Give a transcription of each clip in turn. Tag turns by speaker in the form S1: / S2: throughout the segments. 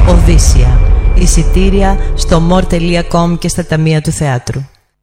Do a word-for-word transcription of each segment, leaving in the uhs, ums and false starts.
S1: Οδύσσια. Εισιτήρια στο μορ τελεία κομ και στα ταμεία του θεάτρου.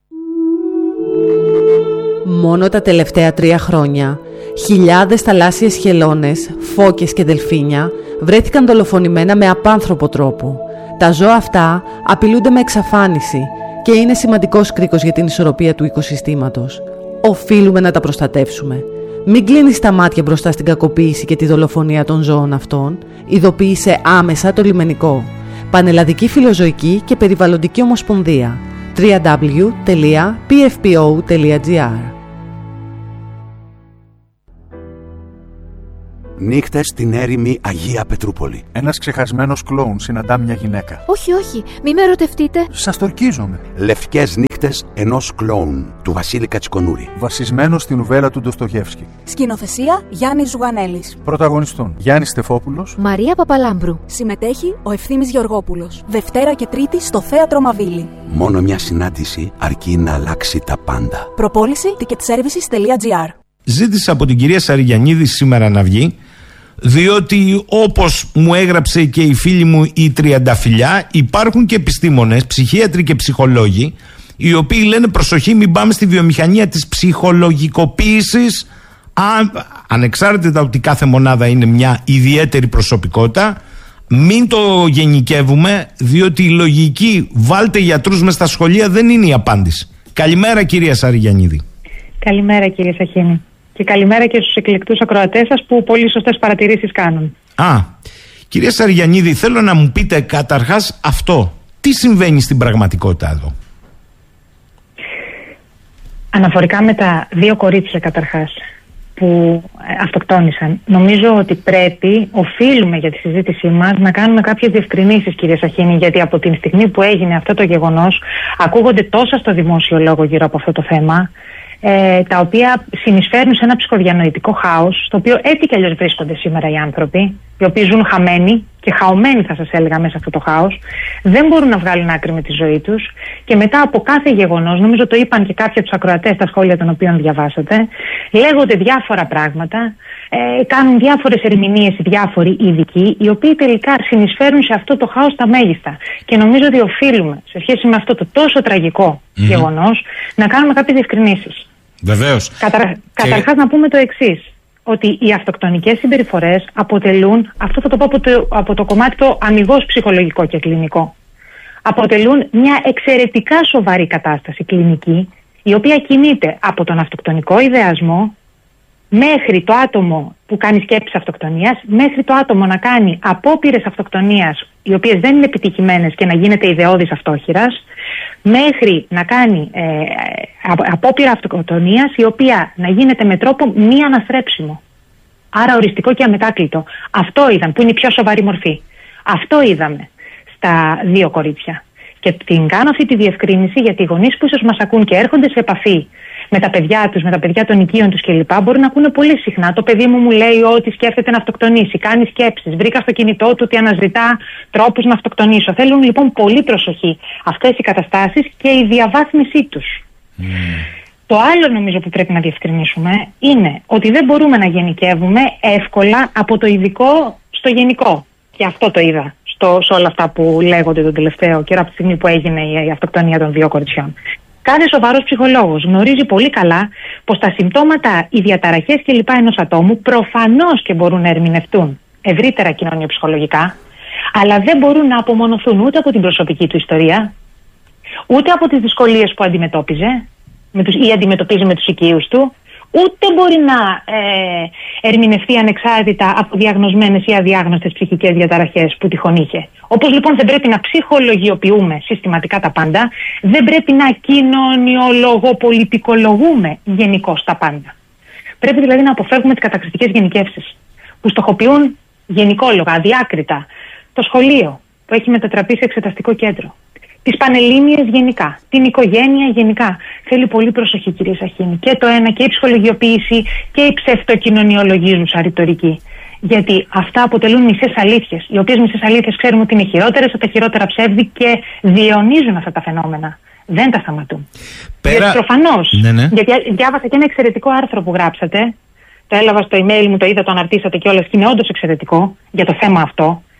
S2: Μόνο τα τελευταία τρία χρόνια, χιλιάδες θαλάσσιες χελώνες, φώκες και δελφίνια βρέθηκαν δολοφονημένα με απάνθρωπο τρόπο. Τα ζώα αυτά απειλούνται με εξαφάνιση και είναι σημαντικός κρίκος για την ισορροπία του οικοσυστήματος. Οφείλουμε να τα προστατεύσουμε. Μην κλείνεις τα μάτια μπροστά στην κακοποίηση και τη δολοφονία των ζώων αυτών. Ειδοποίησε άμεσα το λιμενικό. Πανελλαδική Φιλοζωική και Περιβαλλοντική Ομοσπονδία. double-u double-u double-u τελεία πι εφ πι ο τελεία τζι άρ.
S3: Νύχτες στην έρημη Αγία Πετρούπολη.
S4: Ένας ξεχασμένος κλόουν συναντά μια γυναίκα.
S5: Όχι, όχι, μη με ερωτευτείτε.
S4: Σας τορκίζομαι.
S3: Λευκές νύχτες ενός κλόουν του Βασίλη Κατσικονούρη.
S4: Βασισμένο στην νουβέλα του Ντοστογεύσκη.
S6: Σκηνοθεσία Γιάννης Ζουγανέλης.
S4: Πρωταγωνιστούν Γιάννης Στεφόπουλος,
S5: Μαρία Παπαλάμπρου.
S6: Συμμετέχει ο Ευθύμης Γεωργόπουλος. Δευτέρα και Τρίτη στο Θέατρο Μαβίλη.
S3: Μόνο μια συνάντηση αρκεί να αλλάξει τα πάντα.
S6: Προπόληση ticketservices τελεία τζι άρ.
S7: Ζήτησα από την κυρία Σαριγιαννίδη σήμερα να βγει, διότι όπως μου έγραψε και η φίλη μου η Τριανταφυλλιά, υπάρχουν και επιστήμονες, ψυχίατροι και ψυχολόγοι, οι οποίοι λένε προσοχή, μην πάμε στη βιομηχανία της ψυχολογικοποίησης, αν, ανεξάρτητα ότι κάθε μονάδα είναι μια ιδιαίτερη προσωπικότητα, μην το γενικεύουμε, διότι η λογική βάλτε γιατρούς μες στα σχολεία δεν είναι η απάντηση. Καλημέρα κυρία Σαριγιαννίδη.
S8: Καλημέρα κύριε Σαχίνη. Και καλημέρα και στους εκλεκτούς ακροατές σας που πολύ σωστές παρατηρήσεις κάνουν.
S7: Α, κυρία Σαριγιαννίδη, θέλω να μου πείτε καταρχάς αυτό. Τι συμβαίνει στην πραγματικότητα εδώ?
S8: Αναφορικά με τα δύο κορίτσια καταρχάς που αυτοκτόνησαν, νομίζω ότι πρέπει, οφείλουμε για τη συζήτησή μας να κάνουμε κάποιες διευκρινήσεις κύριε Σαχίνη, γιατί από την στιγμή που έγινε αυτό το γεγονός ακούγονται τόσα στο δημόσιο λόγο γύρω από αυτό το θέμα, Ε, τα οποία συνεισφέρουν σε ένα ψυχοδιανοητικό χάος, στο οποίο έτσι κι αλλιώς βρίσκονται σήμερα οι άνθρωποι, οι οποίοι ζουν χαμένοι και χαωμένοι, θα σας έλεγα, μέσα σε αυτό το χάος, δεν μπορούν να βγάλουν άκρη με τη ζωή τους και μετά από κάθε γεγονός, νομίζω το είπαν και κάποιοι από τους ακροατές στα σχόλια των οποίων διαβάσατε, λέγονται διάφορα πράγματα, ε, κάνουν διάφορες ερμηνείες οι διάφοροι ειδικοί, οι οποίοι τελικά συνεισφέρουν σε αυτό το χάος τα μέγιστα. Και νομίζω ότι οφείλουμε, σε σχέση με αυτό το τόσο τραγικό mm-hmm. γεγονός, να κάνουμε κάποιες διευκρινήσεις.
S7: Βεβαίως.
S8: Καταρ... Και... Καταρχάς να πούμε το εξής, ότι οι αυτοκτονικές συμπεριφορές αποτελούν, αυτό θα το πω από το, από το κομμάτι το αμιγώς ψυχολογικό και κλινικό, αποτελούν μια εξαιρετικά σοβαρή κατάσταση κλινική, η οποία κινείται από τον αυτοκτονικό ιδεασμό μέχρι το άτομο που κάνει σκέψεις αυτοκτονίας, μέχρι το άτομο να κάνει απόπειρες αυτοκτονίας οι οποίες δεν είναι επιτυχημένες και να γίνεται ιδεώδης αυτόχειρας, μέχρι να κάνει ε, απόπειρα αυτοκτονίας η οποία να γίνεται με τρόπο μη αναστρέψιμο. Άρα οριστικό και αμετάκλητο. Αυτό είδαμε, που είναι η πιο σοβαρή μορφή. Αυτό είδαμε στα δύο κορίτσια. Και την κάνω αυτή τη διευκρίνηση γιατί οι γονείς που ίσως μας ακούν και έρχονται σε επαφή με τα παιδιά τους, με τα παιδιά των οικείων τους κλπ. Μπορούν να ακούνε πολύ συχνά. Το παιδί μου μου λέει ότι σκέφτεται να αυτοκτονήσει, κάνει σκέψεις. Βρήκα στο κινητό του ότι αναζητά τρόπους να αυτοκτονήσω. Θέλουν λοιπόν πολύ προσοχή αυτές οι καταστάσεις και η διαβάθμισή τους. Mm. Το άλλο νομίζω που πρέπει να διευκρινίσουμε είναι ότι δεν μπορούμε να γενικεύουμε εύκολα από το ειδικό στο γενικό. Και αυτό το είδα στο, σε όλα αυτά που λέγονται τον τελευταίο καιρό από τη στιγμή που έγινε η αυτοκτονία των δύο κοριτσιών. Κάθε σοβαρός ψυχολόγος γνωρίζει πολύ καλά πως τα συμπτώματα, οι διαταραχές κλπ. Ενός ατόμου προφανώς και μπορούν να ερμηνευτούν ευρύτερα κοινωνιοψυχολογικά, αλλά δεν μπορούν να απομονωθούν ούτε από την προσωπική του ιστορία, ούτε από τις δυσκολίες που αντιμετώπιζε με τους, ή αντιμετωπίζει με τους οικείους του, ούτε μπορεί να ε, ερμηνευτεί ανεξάρτητα από διαγνωσμένες ή αδιάγνωστες ψυχικές διαταραχές που τυχόν είχε. Όπως λοιπόν δεν πρέπει να ψυχολογιοποιούμε συστηματικά τα πάντα, δεν πρέπει να κοινωνιολογοπολιτικολογούμε γενικώς τα πάντα. Πρέπει δηλαδή να αποφεύγουμε τις κατακριστικές γενικεύσεις που στοχοποιούν γενικόλογα, αδιάκριτα, το σχολείο που έχει μετατραπεί σε εξεταστικό κέντρο, τις πανελλήνιες γενικά, την οικογένεια γενικά. Θέλει πολύ προσοχή κύριε Σαχίνη. Και το ένα και η ψυχολογιοποίηση και η ψευτοκοινωνιολογίζουσα ρητορική. Γιατί αυτά αποτελούν μισές αλήθειες, οι οποίες μισές αλήθειες ξέρουμε ότι είναι χειρότερες από τα χειρότερα ψεύδι και διαιωνίζουν αυτά τα φαινόμενα. Δεν τα σταματούν. Πέρα... Γιατί προφανώς, ναι, ναι. γιατί διάβασα και ένα εξαιρετικό άρθρο που γράψατε, το έλαβα στο email μου, το είδα, το αναρτήσατε κιόλας και είναι όντως εξαιρετικό για το θέμα αυτό.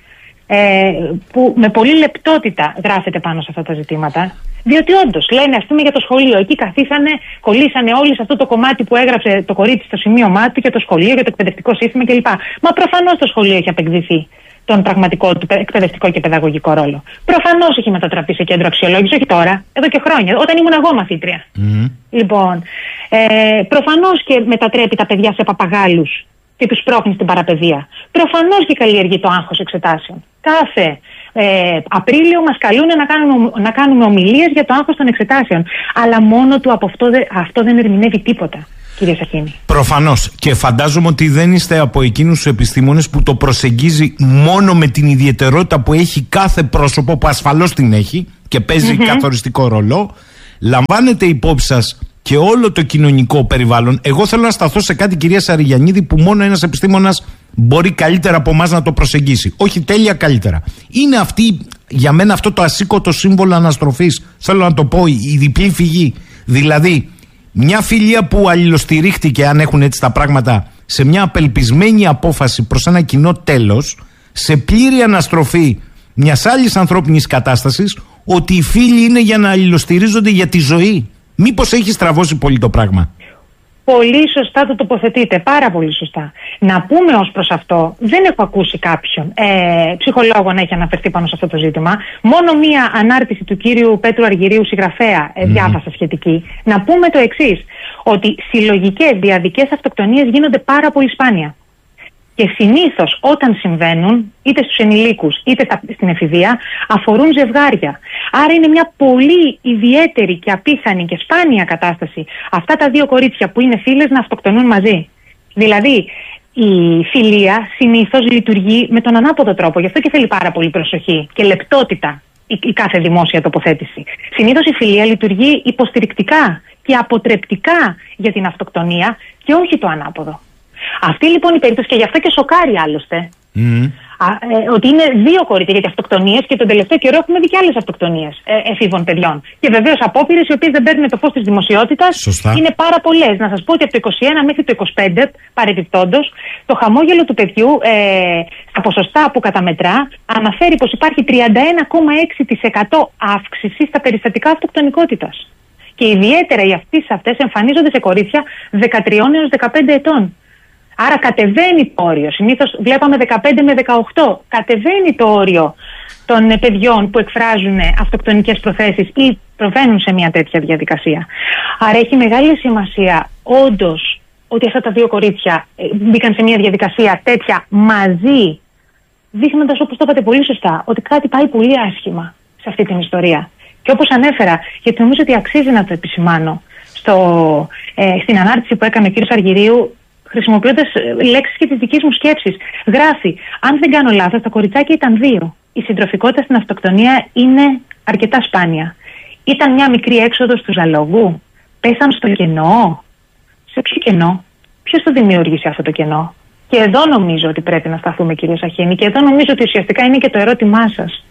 S8: ε, που με πολύ λεπτότητα γράφεται πάνω σε αυτά τα ζητήματα. Διότι όντως λένε, ας πούμε, για το σχολείο. Εκεί καθίσανε, κολλήσανε όλοι σε αυτό το κομμάτι που έγραψε το κορίτσι στο σημείωμά του για το σχολείο, για το εκπαιδευτικό σύστημα κλπ. Μα προφανώς το σχολείο έχει απεκδηθεί τον πραγματικό του εκπαιδευτικό και παιδαγωγικό ρόλο. Προφανώς έχει μετατραπεί σε κέντρο αξιολόγηση, όχι τώρα, εδώ και χρόνια, όταν ήμουν εγώ μαθήτρια. Mm. Λοιπόν, ε, προφανώς και μετατρέπει τα παιδιά σε παπαγάλους και τους πρόχνει στην παραπαιδεία. Προφανώς και καλλιεργεί το άγχος εξετάσεων. Κάθε ε, Απρίλιο μας καλούν να κάνουμε, να κάνουμε ομιλίες για το άγχος των εξετάσεων. Αλλά μόνο του από αυτό, αυτό δεν ερμηνεύει τίποτα, κύριε Σαχίνη.
S7: Προφανώς. Και φαντάζομαι ότι δεν είστε από εκείνους τους επιστήμονες που το προσεγγίζει μόνο με την ιδιαιτερότητα που έχει κάθε πρόσωπο, που ασφαλώς την έχει και παίζει mm-hmm. καθοριστικό ρόλο. Λαμβάνετε υπόψη σας και όλο το κοινωνικό περιβάλλον. Εγώ θέλω να σταθώ σε κάτι, κυρία Σαριγιαννίδη, που μόνο ένας επιστήμονας μπορεί καλύτερα από εμάς να το προσεγγίσει. Όχι τέλεια, καλύτερα. Είναι αυτή, για μένα, αυτό το ασήκωτο σύμβολο αναστροφής. Θέλω να το πω, η διπλή φυγή. Δηλαδή, μια φιλία που αλληλοστηρίχτηκε, αν έχουν έτσι τα πράγματα, σε μια απελπισμένη απόφαση προς ένα κοινό τέλος, σε πλήρη αναστροφή μιας άλλης ανθρώπινης κατάστασης, ότι οι φίλοι είναι για να αλληλοστηρίζονται για τη ζωή. Μήπως έχει στραβώσει πολύ το πράγμα?
S8: Πολύ σωστά το τοποθετείτε, πάρα πολύ σωστά. Να πούμε ως προς αυτό, δεν έχω ακούσει κάποιον ε, ψυχολόγο να έχει αναφερθεί πάνω σε αυτό το ζήτημα. Μόνο μία ανάρτηση του κύριου Πέτρου Αργυρίου, συγγραφέα, ε, διάβασα σχετική. Να πούμε το εξής, ότι συλλογικές διαδικές αυτοκτονίες γίνονται πάρα πολύ σπάνια. Και συνήθως όταν συμβαίνουν, είτε στους ενηλίκους είτε στα, στην εφηβεία, αφορούν ζευγάρια. Άρα είναι μια πολύ ιδιαίτερη και απίθανη και σπάνια κατάσταση αυτά τα δύο κορίτσια που είναι φίλες να αυτοκτονούν μαζί. Δηλαδή, η φιλία συνήθως λειτουργεί με τον ανάποδο τρόπο. Γι' αυτό και θέλει πάρα πολύ προσοχή και λεπτότητα η, η κάθε δημόσια τοποθέτηση. Συνήθως η φιλία λειτουργεί υποστηρικτικά και αποτρεπτικά για την αυτοκτονία και όχι το ανάποδο. Αυτή λοιπόν η περίπτωση, και γι' αυτό και σοκάρει άλλωστε, mm. α, ε, ότι είναι δύο κορίτσια, γιατί αυτοκτονίες και τον τελευταίο καιρό έχουμε δει και άλλες αυτοκτονίες ε, εφήβων παιδιών. Και βεβαίως απόπειρες οι οποίες δεν παίρνουν το φως της δημοσιότητας. Σωστά. Είναι πάρα πολλές. Να σας πω ότι από το είκοσι ένα μέχρι το είκοσι πέντε, παρεμπιπτόντως, το χαμόγελο του παιδιού ε, στα ποσοστά που καταμετρά αναφέρει πως υπάρχει τριάντα ένα κόμμα έξι τοις εκατό αύξηση στα περιστατικά αυτοκτονικότητας. Και ιδιαίτερα οι αυτές αυτές εμφανίζονται σε κορίτσια δεκατρία έως δεκαπέντε ετών. Άρα κατεβαίνει το όριο. Συνήθως βλέπαμε δεκαπέντε με δεκαοκτώ. Κατεβαίνει το όριο των παιδιών που εκφράζουν αυτοκτονικές προθέσεις ή προβαίνουν σε μια τέτοια διαδικασία. Άρα έχει μεγάλη σημασία όντως ότι αυτά τα δύο κορίτσια μπήκαν σε μια διαδικασία τέτοια μαζί, δείχνοντας, όπως το είπατε πολύ σωστά, ότι κάτι πάει πολύ άσχημα σε αυτή την ιστορία. Και όπως ανέφερα, γιατί νομίζω ότι αξίζει να το επισημάνω, στο, ε, στην ανάρτηση που έκανε ο κ. Αργυρίου, χρησιμοποιώντας λέξεις και τις δικές μου σκέψεις, γράφει: αν δεν κάνω λάθος, τα κοριτσάκια ήταν δύο. Η συντροφικότητα στην αυτοκτονία είναι αρκετά σπάνια. Ήταν μια μικρή έξοδος του ζαλόγου. Πέσαν στο κενό. Σε ποιο κενό? Ποιος το δημιούργησε αυτό το κενό? Και εδώ νομίζω ότι πρέπει να σταθούμε, κύριε Σαχίνη, και εδώ νομίζω ότι ουσιαστικά είναι και το ερώτημά σας.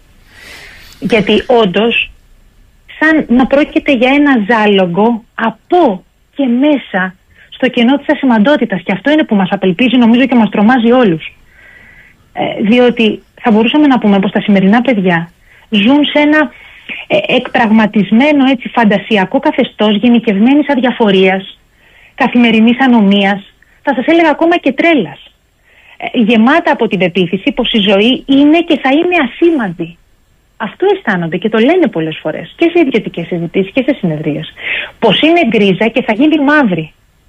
S8: Γιατί όντως, σαν να πρόκειται για ένα ζάλογο από και μέσα στο κενό της ασημαντότητας. Και αυτό είναι που μας απελπίζει, νομίζω, και μας τρομάζει όλους. Ε, διότι θα μπορούσαμε να πούμε πως τα σημερινά παιδιά ζουν σε ένα ε, εκπραγματισμένο, έτσι, φαντασιακό καθεστώς γενικευμένης αδιαφορίας, καθημερινής ανομίας, θα σας έλεγα ακόμα και τρέλας. Ε, γεμάτα από την πεποίθηση πως η ζωή είναι και θα είναι ασήμαντη. Αυτό αισθάνονται και το λένε πολλές φορές και σε ιδιωτικές συζητήσεις και σε συνεδρίες. Πως είναι γκρίζα και θα γίνει μαύρη.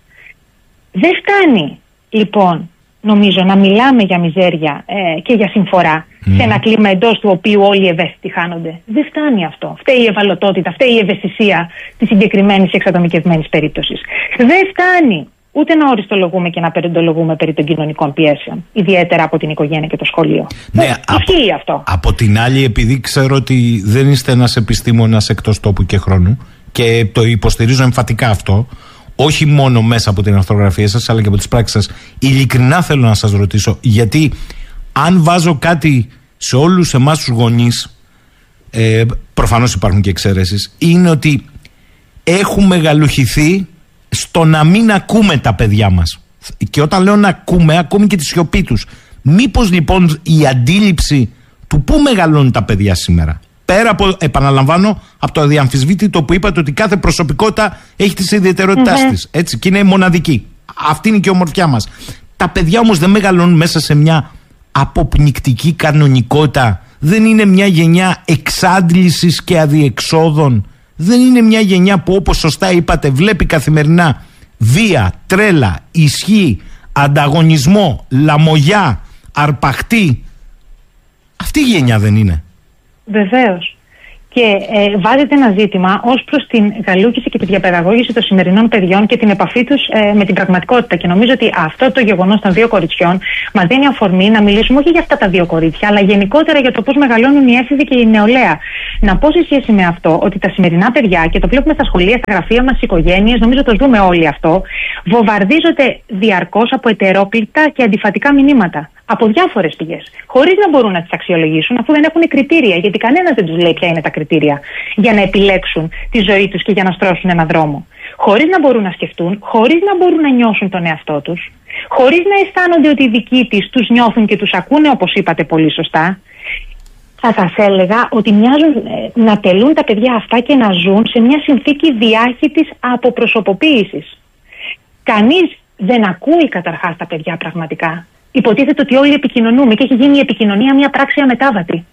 S8: Δεν φτάνει λοιπόν, νομίζω, να μιλάμε για μιζέρια ε, και για συμφορά mm. σε ένα κλίμα εντός του οποίου όλοι οι ευαίσθητοι χάνονται. Δεν φτάνει αυτό. Φταίει η ευαλωτότητα, φταίει η ευαισθησία της συγκεκριμένης εξατομικευμένης περίπτωσης. Δεν φτάνει ούτε να οριστολογούμε και να περιντολογούμε περί των κοινωνικών πιέσεων, ιδιαίτερα από την οικογένεια και το σχολείο.
S7: Ναι,
S8: ισχύει
S7: από,
S8: αυτό.
S7: Από την άλλη, επειδή ξέρω ότι δεν είστε ένας επιστήμονας εκτός τόπου και χρόνου, και το υποστηρίζω εμφατικά αυτό, όχι μόνο μέσα από την αρθρογραφία σας, αλλά και από τις πράξεις σας, ειλικρινά θέλω να σας ρωτήσω, γιατί αν βάζω κάτι σε όλους εμάς τους γονείς, ε, προφανώς υπάρχουν και εξαιρέσεις, είναι ότι έχουμε γαλουχηθεί στο να μην ακούμε τα παιδιά μας. Και όταν λέω να ακούμε, ακούμε και τη σιωπή τους. Μήπως λοιπόν η αντίληψη του πού μεγαλώνουν τα παιδιά σήμερα. Πέρα από, επαναλαμβάνω, από το αδιαμφισβήτητο που είπατε ότι κάθε προσωπικότητα έχει τις ιδιαιτερότητάς mm-hmm. της. Έτσι, και είναι μοναδική. Αυτή είναι και η ομορφιά μας. Τα παιδιά όμως δεν μεγαλώνουν μέσα σε μια αποπνικτική κανονικότητα. Δεν είναι μια γενιά εξάντλησης και αδιεξόδων. Δεν είναι μια γενιά που, όπως σωστά είπατε, βλέπει καθημερινά βία, τρέλα, ισχύ, ανταγωνισμό, λαμογιά, αρπαχτή. Αυτή η γενιά δεν είναι.
S8: Βεβαίως. Και ε, βάζεται ένα ζήτημα ως προς την γαλούκηση και τη διαπαιδαγώγηση των σημερινών παιδιών και την επαφή τους ε, με την πραγματικότητα. Και νομίζω ότι αυτό το γεγονός των δύο κοριτσιών μας δίνει αφορμή να μιλήσουμε όχι για αυτά τα δύο κορίτσια, αλλά γενικότερα για το πώς μεγαλώνουν οι έφηβοι και η νεολαία. Να πω σε σχέση με αυτό ότι τα σημερινά παιδιά, και το βλέπουμε στα σχολεία, στα γραφεία μας, στις οικογένειες, νομίζω το ζούμε όλοι αυτό, βομβαρδίζονται διαρκώς από ετερόκλητα και αντιφατικά μηνύματα. Από διάφορες πηγές. Χωρίς να μπορούν να τις αξιολογήσουν, αφού δεν έχουν κριτήρια. Γιατί κανένας δεν τους λέει ποια είναι τα κριτήρια για να επιλέξουν τη ζωή τους και για να στρώσουν ένα δρόμο. Χωρίς να μπορούν να σκεφτούν, χωρίς να μπορούν να νιώσουν τον εαυτό τους, χωρίς να αισθάνονται ότι οι δικοί της τους νιώθουν και τους ακούνε, όπως είπατε πολύ σωστά. Θα σας έλεγα ότι μοιάζουν ε, να τελούν τα παιδιά αυτά και να ζουν σε μια συνθήκη διάχυτης αποπροσωποποίησης. Κανείς δεν ακούει καταρχάς τα παιδιά πραγματικά. Υποτίθεται ότι όλοι επικοινωνούμε και έχει γίνει η επικοινωνία μια πράξη αμετάβατη.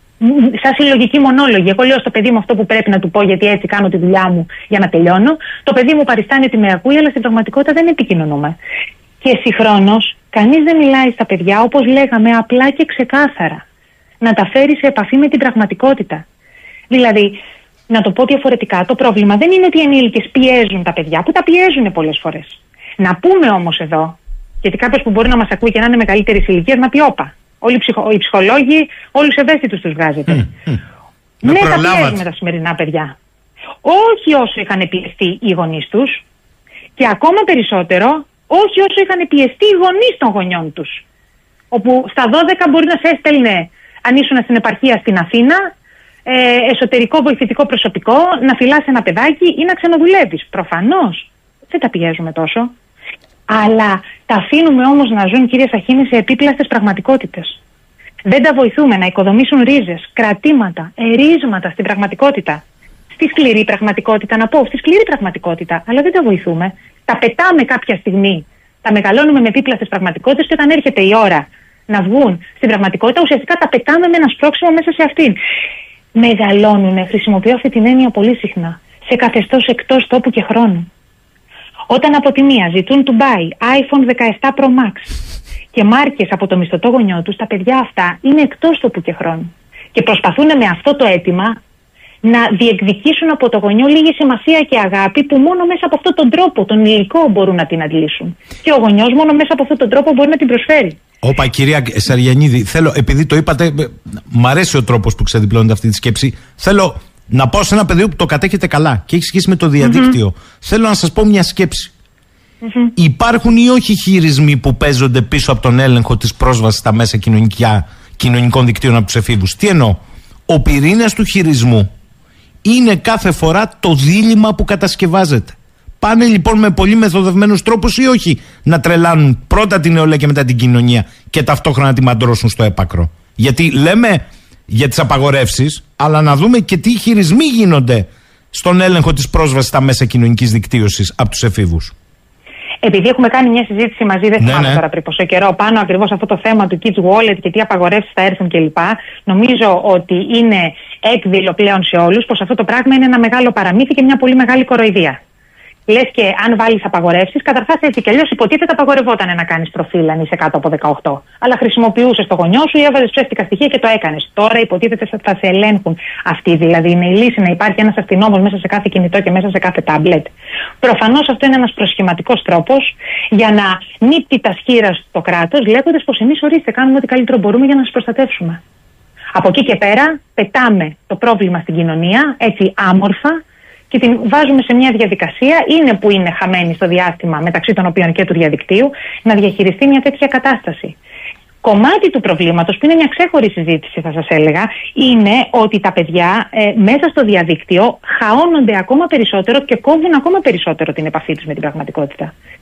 S8: Σαν συλλογική μονόλογη. Εγώ λέω στο παιδί μου αυτό που πρέπει να του πω, γιατί έτσι κάνω τη δουλειά μου για να τελειώνω. Το παιδί μου παριστάνει ότι με ακούει, αλλά στην πραγματικότητα δεν επικοινωνούμε. Και συγχρόνως, κανείς δεν μιλάει στα παιδιά, όπως λέγαμε, απλά και ξεκάθαρα. Να τα φέρει σε επαφή με την πραγματικότητα. Δηλαδή, να το πω διαφορετικά, το πρόβλημα δεν είναι ότι οι ενήλικες πιέζουν τα παιδιά, που τα πιέζουν πολλές φορές. Να πούμε όμως εδώ. Γιατί κάποιος που μπορεί να μας ακούει και να είναι μεγαλύτερης ηλικίας να πει όπα. Όλοι οι, ψυχο, οι ψυχολόγοι, όλους τους ευαίσθητους τους βγάζετε. Mm, mm. Ναι, τα πιέζουμε τα σημερινά παιδιά. Όχι όσο είχαν πιεστεί οι γονείς τους και ακόμα περισσότερο, όχι όσο είχαν πιεστεί οι γονείς των γονιών τους. Όπου στα δώδεκα μπορεί να σε έστελνε, αν ήσουν στην επαρχία στην Αθήνα, ε, εσωτερικό βοηθητικό προσωπικό, να φυλάς ένα παιδάκι ή να ξενοδουλεύεις. Προφανώς δεν τα πιέζουμε τόσο. Αλλά τα αφήνουμε όμως να ζουν, κύριε Σαχίνη, σε επίπλαστες πραγματικότητες. Δεν τα βοηθούμε να οικοδομήσουν ρίζες, κρατήματα, ερίσματα στην πραγματικότητα. Στη σκληρή πραγματικότητα, να πω, στη σκληρή πραγματικότητα. Αλλά δεν τα βοηθούμε. Τα πετάμε κάποια στιγμή. Τα μεγαλώνουμε με επίπλαστες πραγματικότητες και όταν έρχεται η ώρα να βγουν στην πραγματικότητα, ουσιαστικά τα πετάμε με ένα σπρώξιμο μέσα σε αυτήν. Μεγαλώνουνε, χρησιμοποιώ αυτή την έννοια πολύ συχνά, σε καθεστώς εκτός τόπου και χρόνου. Όταν από τη μία ζητούν του buy άιφον δεκαεπτά Pro Max και μάρκες από το μισθωτό γονιό τους, τα παιδιά αυτά είναι εκτός τόπου και χρόνου. Και προσπαθούν με αυτό το αίτημα να διεκδικήσουν από το γονιό λίγη σημασία και αγάπη που μόνο μέσα από αυτόν τον τρόπο, τον υλικό, μπορούν να την αντλήσουν. Και ο γονιός μόνο μέσα από αυτόν τον τρόπο μπορεί να την προσφέρει. Όπα, κυρία
S7: Σαριανίδη, θέλω, επειδή το είπατε, μ' αρέσει ο τρόπος που ξεδιπλώνετε αυτή τη σκέψη. Θέλω να πάω σε ένα παιδί που το κατέχετε καλά και έχει σχέση με το διαδίκτυο. Mm-hmm. Θέλω να σας πω μια σκέψη. Mm-hmm. Υπάρχουν ή όχι χειρισμοί που παίζονται πίσω από τον έλεγχο της πρόσβασης στα μέσα κοινωνικών δικτύων από τους εφήβους? Τι εννοώ? Ο πυρήνας του χειρισμού είναι κάθε φορά το δίλημμα που κατασκευάζεται. Πάνε λοιπόν με πολύ μεθοδευμένους τρόπους ή όχι να τρελάνουν πρώτα την νεολαία και μετά την κοινωνία και ταυτόχρονα να τη μαντρώσουν στο έπακρο? Γιατί λέμε για τις απαγορεύσεις, αλλά να δούμε και τι χειρισμοί γίνονται στον έλεγχο της πρόσβασης στα μέσα κοινωνικής δικτύωσης από τους εφήβους.
S8: Επειδή έχουμε κάνει μια συζήτηση μαζί, δεν θυμάμαι ναι, ναι. τώρα πριν πόσο καιρό, πάνω ακριβώς αυτό το θέμα του Kids Wallet και τι απαγορεύσεις θα έρθουν κλπ. Νομίζω ότι είναι έκδηλο πλέον σε όλους πως αυτό το πράγμα είναι ένα μεγάλο παραμύθι και μια πολύ μεγάλη κοροϊδία. Λες και αν βάλεις απαγορεύσεις, καταρχάς έτσι κι αλλιώς υποτίθεται απαγορευόταν να κάνεις προφίλ αν είσαι κάτω από δεκαοκτώ. Αλλά χρησιμοποιούσες το γονιό σου ή έβαζες ψεύτικα στοιχεία και το έκανες. Τώρα υποτίθεται θα σε ελέγχουν. Αυτή δηλαδή είναι η λύση, να υπάρχει ένας αστυνόμος μέσα σε κάθε κινητό και μέσα σε κάθε τάμπλετ? Προφανώς αυτό είναι ένας προσχηματικός τρόπος για να νύπτει τα σχήρα στο κράτος, λέγοντας πως εμείς ορίστε κάνουμε ό,τι καλύτερο μπορούμε για να σας προστατεύσουμε. Από εκεί και πέρα πετάμε το πρόβλημα στην κοινωνία έτσι άμορφα και την βάζουμε σε μια διαδικασία, είναι που είναι χαμένη στο διάστημα μεταξύ των οποίων και του διαδικτύου, να διαχειριστεί μια τέτοια κατάσταση. Κομμάτι του προβλήματος, που είναι μια ξέχωρη συζήτηση θα σας έλεγα, είναι ότι τα παιδιά ε, μέσα στο διαδίκτυο χαώνονται ακόμα περισσότερο και κόβουν ακόμα περισσότερο την επαφή τους με την πραγματικότητα.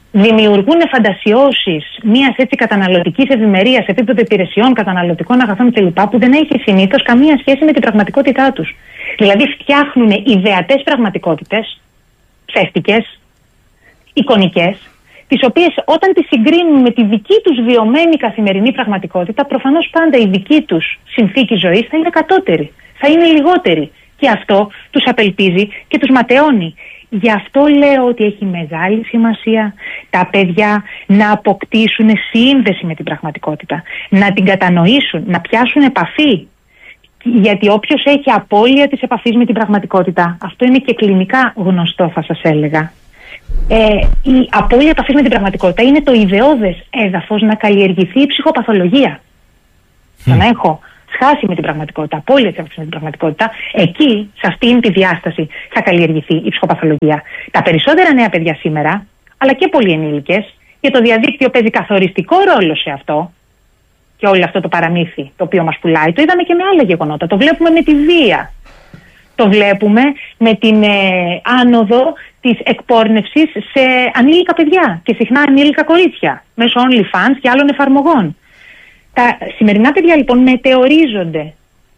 S8: δημιουργούν φαντασιώσεις μιας έτσι καταναλωτικής ευημερίας σε επίπεδο υπηρεσιών, καταναλωτικών αγαθών κλπ. Που δεν έχει συνήθως καμία σχέση με την πραγματικότητά τους. Δηλαδή φτιάχνουν ιδεατές πραγματικότητες, ψεύτικες, εικονικές, τις οποίες όταν τις συγκρίνουν με τη δική τους βιωμένη καθημερινή πραγματικότητα, προφανώς πάντα η δική τους συνθήκη ζωής θα είναι κατώτερη, θα είναι λιγότερη. Και αυτό τους απελπίζει και τους ματαιώνει. Γι' αυτό λέω ότι έχει μεγάλη σημασία τα παιδιά να αποκτήσουν σύνδεση με την πραγματικότητα, να την κατανοήσουν, να πιάσουν επαφή. Γιατί όποιος έχει απώλεια της επαφής με την πραγματικότητα, αυτό είναι και κλινικά γνωστό, θα σας έλεγα. Ε, η απώλεια επαφής με την πραγματικότητα είναι το ιδεώδες έδαφος να καλλιεργηθεί η ψυχοπαθολογία. Mm. Το να έχω σχάση με την πραγματικότητα, απώλεια της επαφής με την πραγματικότητα, εκεί, σε αυτήν τη διάσταση, θα καλλιεργηθεί η ψυχοπαθολογία. Τα περισσότερα νέα παιδιά σήμερα, αλλά και πολλοί ενήλικες, και το διαδίκτυο παίζει καθοριστικό ρόλο σε αυτό. Και όλο αυτό το παραμύθι το οποίο μας πουλάει, το είδαμε και με άλλα γεγονότα. Το βλέπουμε με τη βία. Το βλέπουμε με την ε, άνοδο της εκπόρνευσης σε ανήλικα παιδιά και συχνά ανήλικα κορίτσια μέσω OnlyFans και άλλων εφαρμογών. Τα σημερινά παιδιά λοιπόν μετεωρίζονται.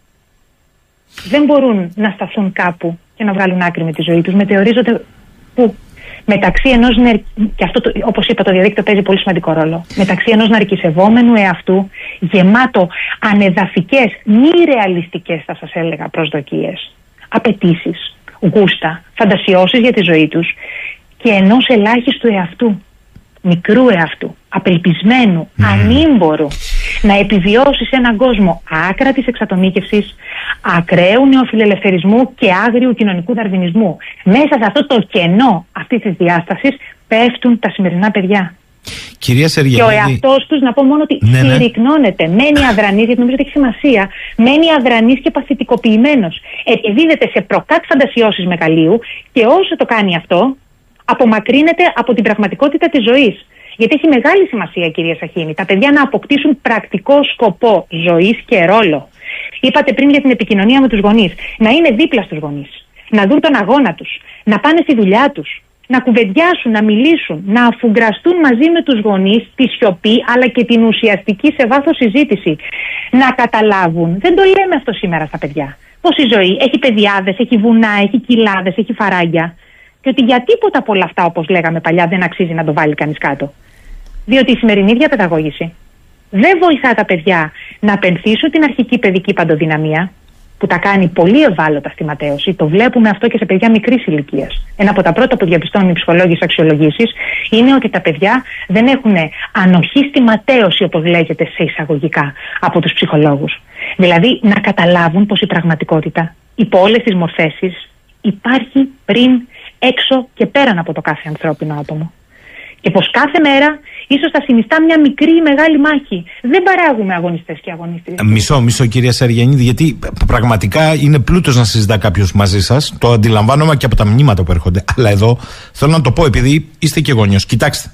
S8: Δεν μπορούν να σταθούν κάπου και να βγάλουν άκρη με τη ζωή τους. Μετεωρίζονται που? Μεταξύ ενός, και αυτό το, όπως είπα, το διαδίκτυο παίζει πολύ σημαντικό ρόλο, μεταξύ ενός ναρκισευόμενου εαυτού, γεμάτο ανεδαφικές, μη ρεαλιστικές, θα σας έλεγα, προσδοκίες, απαιτήσεις, γούστα, φαντασιώσεις για τη ζωή τους, και ενός ελάχιστου εαυτού, μικρού εαυτού, απελπισμένου, mm. ανήμπορου, να επιβιώσει σε έναν κόσμο άκρατης εξατομίκευσης, ακραίου νεοφιλελευθερισμού και άγριου κοινωνικού δαρβινισμού. Μέσα σε αυτό το κενό αυτής της διάστασης πέφτουν τα σημερινά παιδιά.
S7: Κυρία Σεργιανίδη.
S8: Και ο εαυτός τους, να πω μόνο ότι ναι, συρρυκνώνεται, ναι. μένει αδρανής, γιατί νομίζω ότι έχει σημασία, μένει αδρανής και παθητικοποιημένος. Επιδίδεται σε προκάτ φαντασιώσεις μεγαλείου και όσο το κάνει αυτό, απομακρύνεται από την πραγματικότητα της ζωής. Γιατί έχει μεγάλη σημασία, κυρία Σαχίνη, τα παιδιά να αποκτήσουν πρακτικό σκοπό ζωής και ρόλο. Είπατε πριν για την επικοινωνία με τους γονείς. Να είναι δίπλα στους γονείς. Να δουν τον αγώνα τους. Να πάνε στη δουλειά τους. Να κουβεντιάσουν, να μιλήσουν. Να αφουγκραστούν μαζί με τους γονείς τη σιωπή αλλά και την ουσιαστική σε βάθος συζήτηση. Να καταλάβουν. Δεν το λέμε αυτό σήμερα στα παιδιά. Πως η ζωή έχει πεδιάδες, έχει βουνά, έχει κοιλάδες, έχει φαράγγια. Και ότι για τίποτα από όλα αυτά, όπως λέγαμε παλιά, δεν αξίζει να το βάλει κανείς κάτω. Διότι η σημερινή διαπαιδαγώγηση δεν βοηθά τα παιδιά να απενθήσουν την αρχική παιδική παντοδυναμία, που τα κάνει πολύ ευάλωτα στη ματέωση. Το βλέπουμε αυτό και σε παιδιά μικρής ηλικίας. Ένα από τα πρώτα που διαπιστώνουν οι ψυχολόγοι στις αξιολογήσεις είναι ότι τα παιδιά δεν έχουν ανοχή στη ματέωση, όπως λέγεται σε εισαγωγικά από τους ψυχολόγους. Δηλαδή να καταλάβουν πως η πραγματικότητα υπό όλες τις μορφές υπάρχει πριν, έξω και πέραν από το κάθε ανθρώπινο άτομο. Και πως κάθε μέρα ίσως θα συνιστά μια μικρή ή μεγάλη μάχη. Δεν παράγουμε αγωνιστές και αγωνιστές.
S7: Μισό, μισό κυρία Σεργιανίδη, γιατί πραγματικά είναι πλούτος να συζητά κάποιος μαζί σας. Το αντιλαμβάνομαι και από τα μηνύματα που έρχονται. Αλλά εδώ θέλω να το πω, επειδή είστε και γονιός. Κοιτάξτε,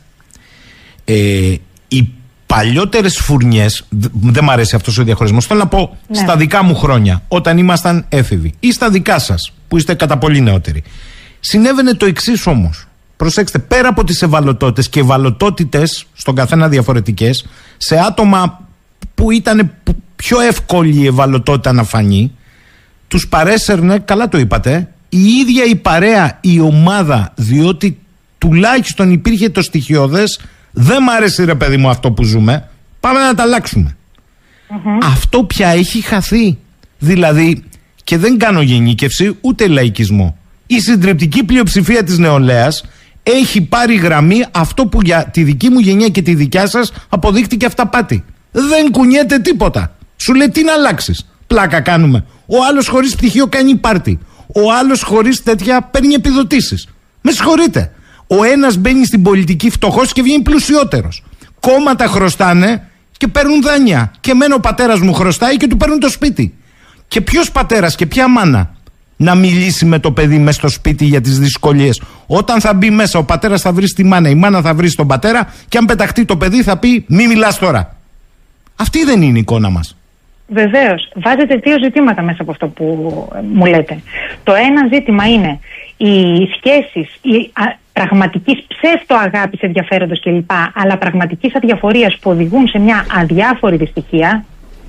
S7: ε, οι παλιότερες φουρνιές, δεν μ' αρέσει αυτός ο διαχωρισμός, θέλω να πω ναι. στα δικά μου χρόνια, όταν ήμασταν έφηβοι, ή στα δικά σας, που είστε κατά πολύ νεότεροι, συνέβαινε το εξής όμως. Προσέξτε, πέρα από τις ευαλωτότητες και ευαλωτότητες στον καθένα διαφορετικές, σε άτομα που ήταν πιο εύκολη η ευαλωτότητα να φανεί, τους παρέσαιρνε, καλά το είπατε, η ίδια η παρέα, η ομάδα, διότι τουλάχιστον υπήρχε το στοιχειώδες, δεν μ' αρέσει ρε παιδί μου αυτό που ζούμε, πάμε να τα αλλάξουμε. Mm-hmm. Αυτό πια έχει χαθεί. Δηλαδή, και δεν κάνω γενίκευση ούτε λαϊκισμό, η συντριπτική πλειοψηφία της νεολαίας έχει πάρει γραμμή αυτό που για τη δική μου γενιά και τη δικιά σας αποδείχτηκε αυταπάτη. Δεν κουνιέται τίποτα. Σου λέει τι να αλλάξεις. Πλάκα κάνουμε. Ο άλλος χωρίς πτυχίο κάνει πάρτι. Ο άλλος χωρίς τέτοια παίρνει επιδοτήσεις. Με συγχωρείτε. Ο ένας μπαίνει στην πολιτική φτωχός και βγαίνει πλουσιότερος. Κόμματα χρωστάνε και παίρνουν δάνεια. Και εμένα ο πατέρας μου χρωστάει και του παίρνουν το σπίτι. Και ποιος πατέρας και ποια μάνα να μιλήσει με το παιδί μέσα στο σπίτι για τις δυσκολίες? Όταν θα μπει μέσα, ο πατέρας θα βρει στη μάνα, η μάνα θα βρει στον πατέρα, και αν πεταχτεί το παιδί θα πει μη μιλάς τώρα. Αυτή δεν είναι η εικόνα μας.
S8: Βεβαίως. Βάζετε δύο ζητήματα μέσα από αυτό που μου λέτε. Το ένα ζήτημα είναι οι σχέσεις, οι, α, πραγματικής ψεύτο-αγάπης, ενδιαφέροντος κλπ., αλλά πραγματικής αδιαφορίας που οδηγούν σε μια αδιάφορη δυστυχία.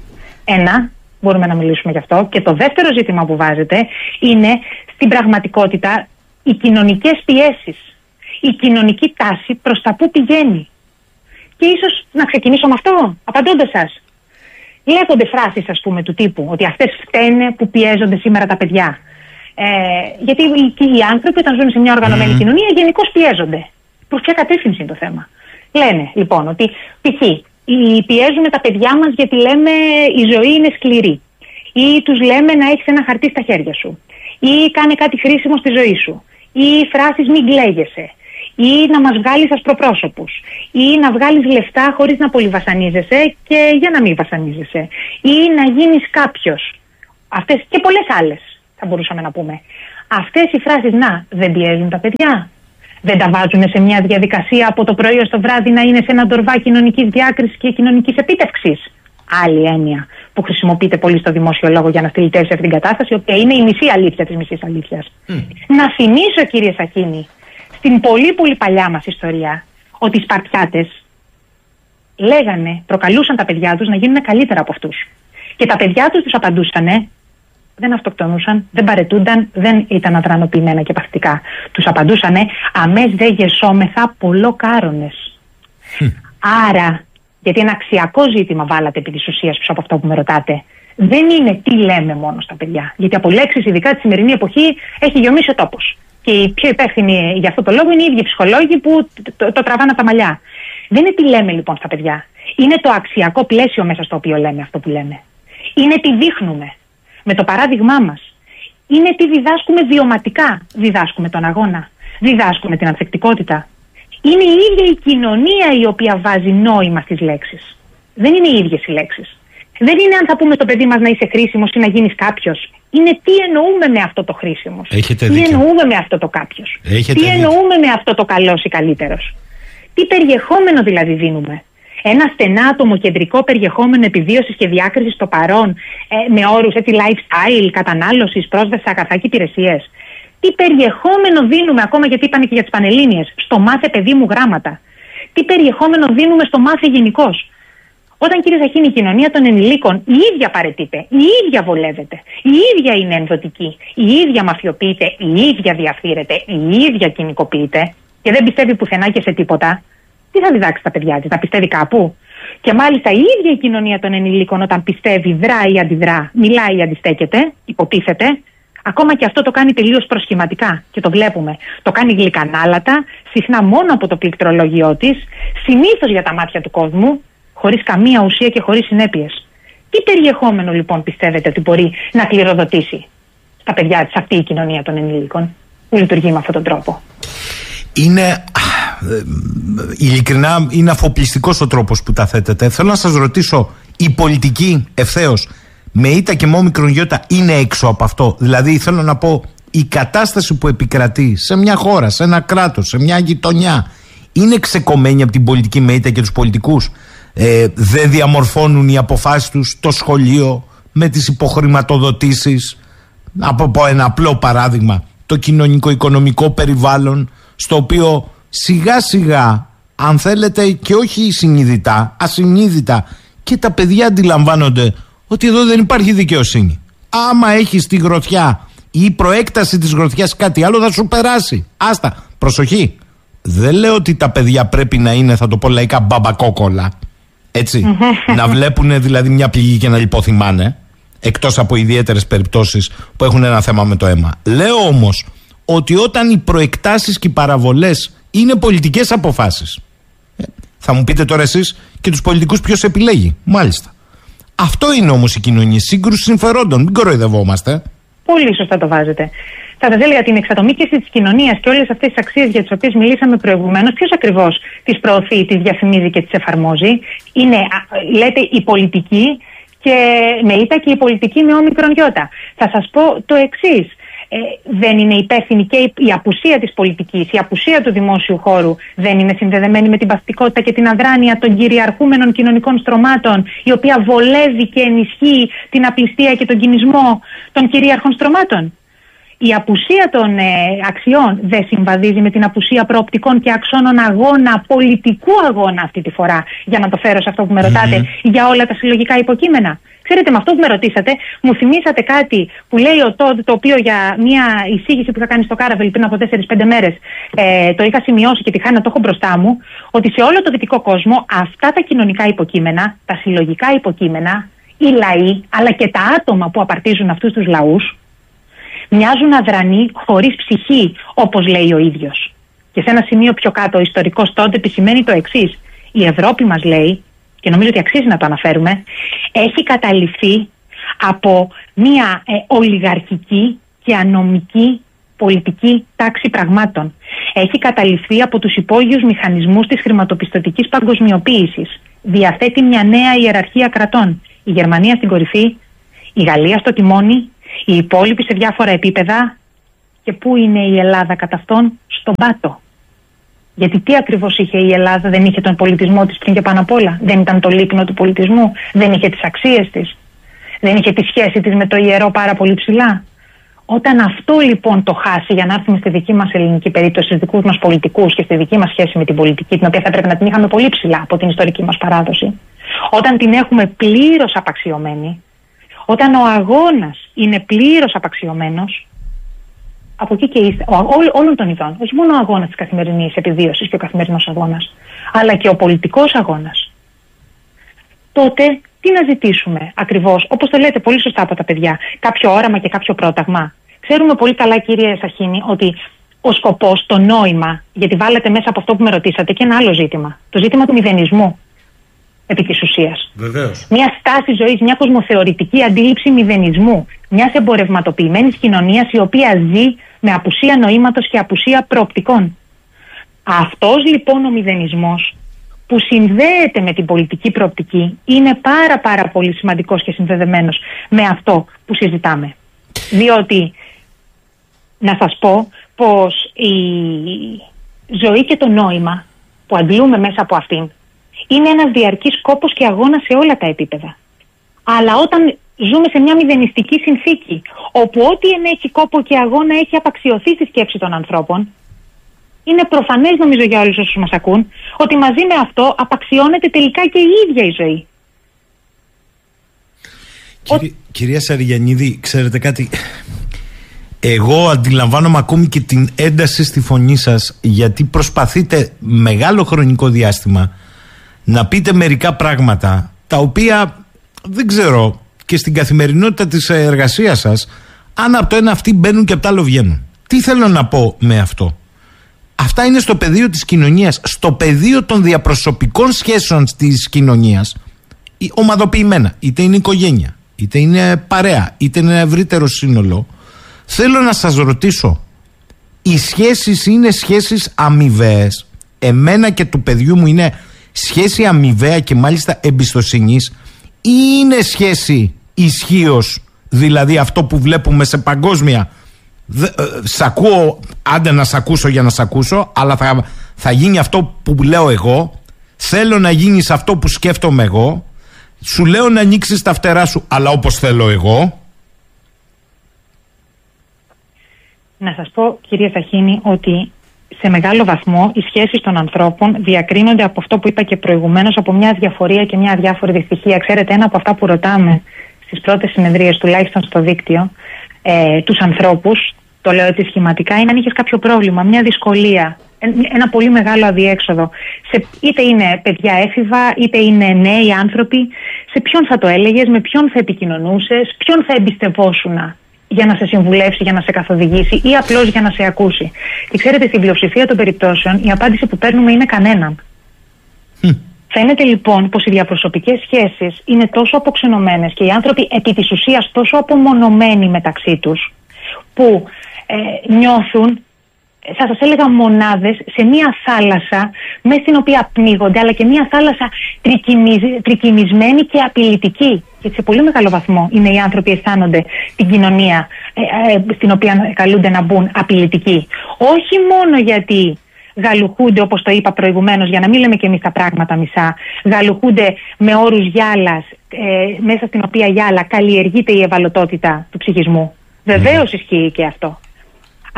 S8: Ένα, μπορούμε να μιλήσουμε γι' αυτό. Και το δεύτερο ζήτημα που βάζετε είναι στην πραγματικότητα οι κοινωνικές πιέσεις, η κοινωνική τάση προς τα που πηγαίνει. Και ίσως να ξεκινήσω με αυτό, απαντώντας σας. Λέγονται φράσεις, ας πούμε, του τύπου ότι αυτές φταίνε που πιέζονται σήμερα τα παιδιά. Ε, γιατί οι, οι άνθρωποι, όταν ζουν σε μια οργανωμένη mm. κοινωνία, γενικώς πιέζονται. Προς ποια κατεύθυνση είναι το θέμα? Λένε λοιπόν ότι π.χ. πιέζουμε τα παιδιά μας γιατί λέμε η ζωή είναι σκληρή, ή τους λέμε να έχεις ένα χαρτί στα χέρια σου, ή κάνε κάτι χρήσιμο στη ζωή σου, ή φράσεις μην κλαίγεσαι, ή να μας βγάλεις ασπροπρόσωπους, ή να βγάλεις λεφτά χωρίς να πολύ βασανίζεσαι και για να μην βασανίζεσαι, ή να γίνεις κάποιος. Αυτές και πολλές άλλες θα μπορούσαμε να πούμε. Αυτές οι φράσεις, να, δεν πιέζουν τα παιδιά? Δεν τα βάζουν σε μια διαδικασία από το πρωί ως το βράδυ να είναι σε ένα ντορβά κοινωνικής διάκρισης και κοινωνικής επίτευξης? Άλλη έννοια που χρησιμοποιείται πολύ στο δημόσιο λόγο για να στυλιτεύσει αυτή την κατάσταση, η οποία είναι η μισή αλήθεια της μισής αλήθειας. Mm. Να θυμίσω, κύριε Σαχίνη, στην πολύ πολύ παλιά μας ιστορία, ότι οι Σπαρτιάτες λέγανε, προκαλούσαν τα παιδιά τους να γίνουν καλύτερα από αυτούς. Και τα παιδιά τους τους απαντούσανε, δεν αυτοκτονούσαν, δεν παρετούνταν, δεν ήταν αδρανοποιημένα και παθητικά. Τους απαντούσανε, αμές δε γεσόμεθα πολλοκάρονες. Mm. Άρα, γιατί ένα αξιακό ζήτημα βάλατε επί της ουσίας πίσω από αυτό που με ρωτάτε, δεν είναι τι λέμε μόνο στα παιδιά. Γιατί από λέξεις, ειδικά τη σημερινή εποχή, έχει γιομίσει ο τόπος. Και οι πιο υπεύθυνοι για αυτό το λόγο είναι οι ίδιοι ψυχολόγοι που το, το, το τραβάνε από τα μαλλιά. Δεν είναι τι λέμε λοιπόν στα παιδιά. Είναι το αξιακό πλαίσιο μέσα στο οποίο λέμε αυτό που λέμε. Είναι τι δείχνουμε με το παράδειγμά μας. Είναι τι διδάσκουμε βιωματικά. Διδάσκουμε τον αγώνα. Διδάσκουμε την ανθεκτικότητα. Είναι η ίδια η κοινωνία η οποία βάζει νόημα στις λέξεις. Δεν είναι οι ίδιες οι λέξεις. Δεν είναι αν θα πούμε στο παιδί μας να είσαι χρήσιμος ή να γίνεις κάποιος. Είναι τι εννοούμε με αυτό το χρήσιμος.
S7: Έχετε
S8: τι
S7: δίκιο.
S8: εννοούμε με αυτό το κάποιος.
S7: Έχετε
S8: τι
S7: δίκιο.
S8: εννοούμε με αυτό το καλός ή καλύτερος. Τι περιεχόμενο δηλαδή δίνουμε. Ένα στενά ατομοκεντρικό περιεχόμενο επιβίωσης και διάκρισης στο παρόν, ε, με όρους έτσι lifestyle, κατανάλωσης, πρόσβαση σε αγαθά και υπηρεσίες. Τι περιεχόμενο δίνουμε, ακόμα γιατί είπανε και για τις Πανελλήνιες, στο μάθε παιδί μου γράμματα. Τι περιεχόμενο δίνουμε στο μάθε γενικώς. Όταν, κύριε Ζαχίνη, η κοινωνία των ενηλίκων η ίδια παραιτείται, η ίδια βολεύεται, η ίδια είναι ενδοτική, η ίδια μαφιοποιείται, η ίδια διαφθείρεται, η ίδια κοινικοποιείται και δεν πιστεύει πουθενά και σε τίποτα, τι θα διδάξει τα παιδιά της, να πιστεύει κάπου? Και μάλιστα η ίδια η κοινωνία των ενηλίκων, όταν πιστεύει, δρά ή αντιδρά, μιλάει ή αντιστέκεται, υποτίθεται, ακόμα και αυτό το κάνει τελείως προσχηματικά και το βλέπουμε. Το κάνει γλυκανάλατα, συχνά μόνο από το πληκτρολόγιό της, συνήθως για τα μάτια του κόσμου, χωρίς καμία ουσία και χωρίς συνέπειες. Τι περιεχόμενο λοιπόν πιστεύετε ότι μπορεί να κληροδοτήσει στα παιδιά της αυτή η κοινωνία των ενηλίκων που λειτουργεί με αυτόν τον τρόπο?
S7: Είναι, ειλικρινά, είναι αφοπλιστικός ο τρόπος που τα θέτετε. Θέλω να σας ρωτήσω, η πολιτική ευθέως με ήττα και με όμικρον γιώτα είναι έξω από αυτό? Δηλαδή θέλω να πω, η κατάσταση που επικρατεί σε μια χώρα, σε ένα κράτος, σε μια γειτονιά, είναι ξεκομμένη από την πολιτική με ήττα και τους πολιτικούς? Ε, δεν διαμορφώνουν οι αποφάσεις τους το σχολείο με τις υποχρηματοδοτήσεις? Από πω ένα απλό παράδειγμα, το κοινωνικο-οικονομικό περιβάλλον, στο οποίο σιγά σιγά, αν θέλετε και όχι συνειδητά, ασυνείδητα, και τα παιδιά αντιλαμβάνονται ότι εδώ δεν υπάρχει δικαιοσύνη. Άμα έχεις τη γροθιά ή η προέκταση της γροθιάς κάτι άλλο, θα σου περάσει. Άστα, προσοχή. Δεν λέω ότι τα παιδιά πρέπει να είναι, θα το πω λαϊκά, μπαμπακόκολα. Έτσι. Να βλέπουν δηλαδή μια πληγή και να λιποθυμάνε, εκτός από ιδιαίτερες περιπτώσεις που έχουν ένα θέμα με το αίμα. Λέω όμως ότι όταν οι προεκτάσεις και οι παραβολές είναι πολιτικές αποφάσεις, ε, θα μου πείτε τώρα εσείς και τους πολιτικούς ποιος επιλέγει. Μάλιστα. Αυτό είναι όμως η κοινωνία, σύγκρουση συμφερόντων. Μην κοροϊδευόμαστε.
S8: Πολύ σωστά το βάζετε. Θα σας έλεγα την εξατομίκευση της κοινωνίας και όλες αυτές τις αξίες για τις οποίες μιλήσαμε προηγουμένως, ποιος ακριβώς τις προωθεί, τις διαφημίζει και τις εφαρμόζει? Είναι, λέτε, η πολιτική και με ήττα και η πολιτική με όμικρον γιώτα. Θα σας πω το εξής. Ε, δεν είναι υπεύθυνη και η, η απουσία της πολιτικής, η απουσία του δημόσιου χώρου δεν είναι συνδεδεμένη με την παθητικότητα και την αδράνεια των κυριαρχούμενων κοινωνικών στρωμάτων, η οποία βολεύει και ενισχύει την απληστία και τον κινησμό των κυρίαρχων στρωμάτων? η απουσία των ε, αξιών δεν συμβαδίζει με την απουσία προοπτικών και αξώνων αγώνα, πολιτικού αγώνα αυτή τη φορά, για να το φέρω σε αυτό που με ρωτάτε, mm-hmm. για όλα τα συλλογικά υποκείμενα. Ξέρετε, με αυτό που με ρωτήσατε, μου θυμήσατε κάτι που λέει ο Τόντ, το οποίο για μια εισήγηση που είχα κάνει στο Κάραβελ πριν από τέσσερις πέντε μέρες ε, το είχα σημειώσει και τυχαίνει να το έχω μπροστά μου, ότι σε όλο το δυτικό κόσμο αυτά τα κοινωνικά υποκείμενα, τα συλλογικά υποκείμενα, οι λαοί, αλλά και τα άτομα που απαρτίζουν αυτούς τους λαούς, μοιάζουν αδρανοί, χωρίς ψυχή, όπως λέει ο ίδιος. Και σε ένα σημείο πιο κάτω, ο ιστορικός τότε επισημαίνει το εξής. Η Ευρώπη, μας λέει, και νομίζω ότι αξίζει να το αναφέρουμε, έχει καταληφθεί από μια ε, ολιγαρχική και ανομική πολιτική τάξη πραγμάτων. Έχει καταληφθεί από τους υπόγειους μηχανισμούς της χρηματοπιστωτικής παγκοσμιοποίησης. Διαθέτει μια νέα ιεραρχία κρατών. Η Γερμανία στην κορυφή, η Γαλλία στο τιμόνι, οι υπόλοιποι σε διάφορα επίπεδα. Και πού είναι η Ελλάδα κατά αυτόν? Στον πάτο. Γιατί τι ακριβώς είχε η Ελλάδα? Δεν είχε τον πολιτισμό της πριν και πάνω απ' όλα? Δεν ήταν το λίκνο του πολιτισμού? Δεν είχε τις αξίες της? Δεν είχε τη σχέση της με το ιερό πάρα πολύ ψηλά? Όταν αυτό λοιπόν το χάσει, για να έρθουμε στη δική μας ελληνική περίπτωση, στους δικούς μας πολιτικούς και στη δική μας σχέση με την πολιτική, την οποία θα πρέπει να την είχαμε πολύ ψηλά από την ιστορική μας παράδοση, όταν την έχουμε πλήρως απαξιωμένη, όταν ο αγώνας είναι πλήρως απαξιωμένος, από εκεί και είστε, όλων των ειδών, όχι μόνο ο αγώνας της καθημερινής επιβίωσης και ο καθημερινός αγώνας, αλλά και ο πολιτικός αγώνας, τότε τι να ζητήσουμε ακριβώς? Όπως το λέτε πολύ σωστά από τα παιδιά, κάποιο όραμα και κάποιο πρόταγμα. Ξέρουμε πολύ καλά, κύριε Σαχίνη, ότι ο σκοπός, το νόημα, γιατί βάλετε μέσα από αυτό που με ρωτήσατε και ένα άλλο ζήτημα, το ζήτημα του μηδενισμού, επί της ουσίας.
S7: Βεβαίως. Μια
S8: στάση ζωής, μια κοσμοθεωρητική αντίληψη μηδενισμού, μιας εμπορευματοποιημένης κοινωνίας η οποία ζει με απουσία νοήματος και απουσία προοπτικών. Αυτός λοιπόν ο μηδενισμός που συνδέεται με την πολιτική προοπτική είναι πάρα πάρα πολύ σημαντικός και συνδεδεμένος με αυτό που συζητάμε. Διότι, να σας πω πως η ζωή και το νόημα που αντλούμε μέσα από αυτήν είναι ένας διαρκής κόπος και αγώνας σε όλα τα επίπεδα. Αλλά όταν ζούμε σε μια μηδενιστική συνθήκη, όπου ό,τι ενέχει κόπο και αγώνα έχει απαξιωθεί στη σκέψη των ανθρώπων, είναι προφανές, νομίζω, για όλους όσους μας ακούν, ότι μαζί με αυτό απαξιώνεται τελικά και η ίδια η ζωή.
S7: Κύριε, Ο... Κυρία Σαριγιαννίδη, ξέρετε κάτι? Εγώ αντιλαμβάνομαι ακόμη και την ένταση στη φωνή σας, γιατί προσπαθείτε μεγάλο χρονικό διάστημα να πείτε μερικά πράγματα τα οποία δεν ξέρω, και στην καθημερινότητα της εργασίας σας, αν από το ένα αυτοί μπαίνουν και από το άλλο βγαίνουν. Τι θέλω να πω με αυτό? Αυτά είναι στο πεδίο της κοινωνίας, στο πεδίο των διαπροσωπικών σχέσεων της κοινωνίας, ομαδοποιημένα, είτε είναι οικογένεια, είτε είναι παρέα, είτε είναι ένα ευρύτερο σύνολο. Θέλω να σας ρωτήσω, οι σχέσεις είναι σχέσεις αμοιβαίες? Εμένα και του παιδιού μου είναι σχέση αμοιβαία και μάλιστα εμπιστοσύνης, ή είναι σχέση ισχύως, δηλαδή αυτό που βλέπουμε σε παγκόσμια? Δε, ε, σ' ακούω, άντε να σ' ακούσω για να σ' ακούσω, αλλά θα, θα γίνει αυτό που λέω εγώ, θέλω να γίνεις αυτό που σκέφτομαι εγώ, σου λέω να ανοίξεις τα φτερά σου, αλλά όπως θέλω εγώ.
S8: Να σας πω, κυρία Σαχίνη, ότι σε μεγάλο βαθμό οι σχέσεις των ανθρώπων διακρίνονται από αυτό που είπα και προηγουμένως, από μια αδιαφορία και μια αδιάφορη δυστυχία. Ξέρετε, ένα από αυτά που ρωτάμε στις πρώτες συνεδρίες, τουλάχιστον στο δίκτυο, ε, τους ανθρώπους, το λέω έτσι σχηματικά, είναι αν είχες κάποιο πρόβλημα, μια δυσκολία, ένα πολύ μεγάλο αδιέξοδο. Σε, είτε είναι παιδιά έφηβα, είτε είναι νέοι άνθρωποι, σε ποιον θα το έλεγες, με ποιον θα επικοινωνούσες, ποιον θα εμπιστευόσουνα για να σε συμβουλεύσει, για να σε καθοδηγήσει ή απλώς για να σε ακούσει? Και ξέρετε, στην πλειοψηφία των περιπτώσεων η απάντηση που παίρνουμε είναι κανέναν. Mm. Φαίνεται λοιπόν πως οι διαπροσωπικές σχέσεις είναι τόσο αποξενωμένες και οι άνθρωποι επί της ουσίας τόσο απομονωμένοι μεταξύ τους, που ε, νιώθουν, θα σας έλεγα, μονάδες σε μία θάλασσα μέσα στην οποία πνίγονται, αλλά και μία θάλασσα τρικυμισμένη και απειλητική. Και σε πολύ μεγάλο βαθμό είναι οι άνθρωποι αισθάνονται την κοινωνία ε, ε, στην οποία καλούνται να μπουν απειλητικοί. Όχι μόνο γιατί γαλουχούνται, όπως το είπα προηγουμένως, για να μην λέμε και εμείς τα πράγματα μισά, γαλουχούνται με όρους γυάλας, ε, μέσα στην οποία γυάλα καλλιεργείται η ευαλωτότητα του ψυχισμού. Βεβαίως ισχύει και αυτό.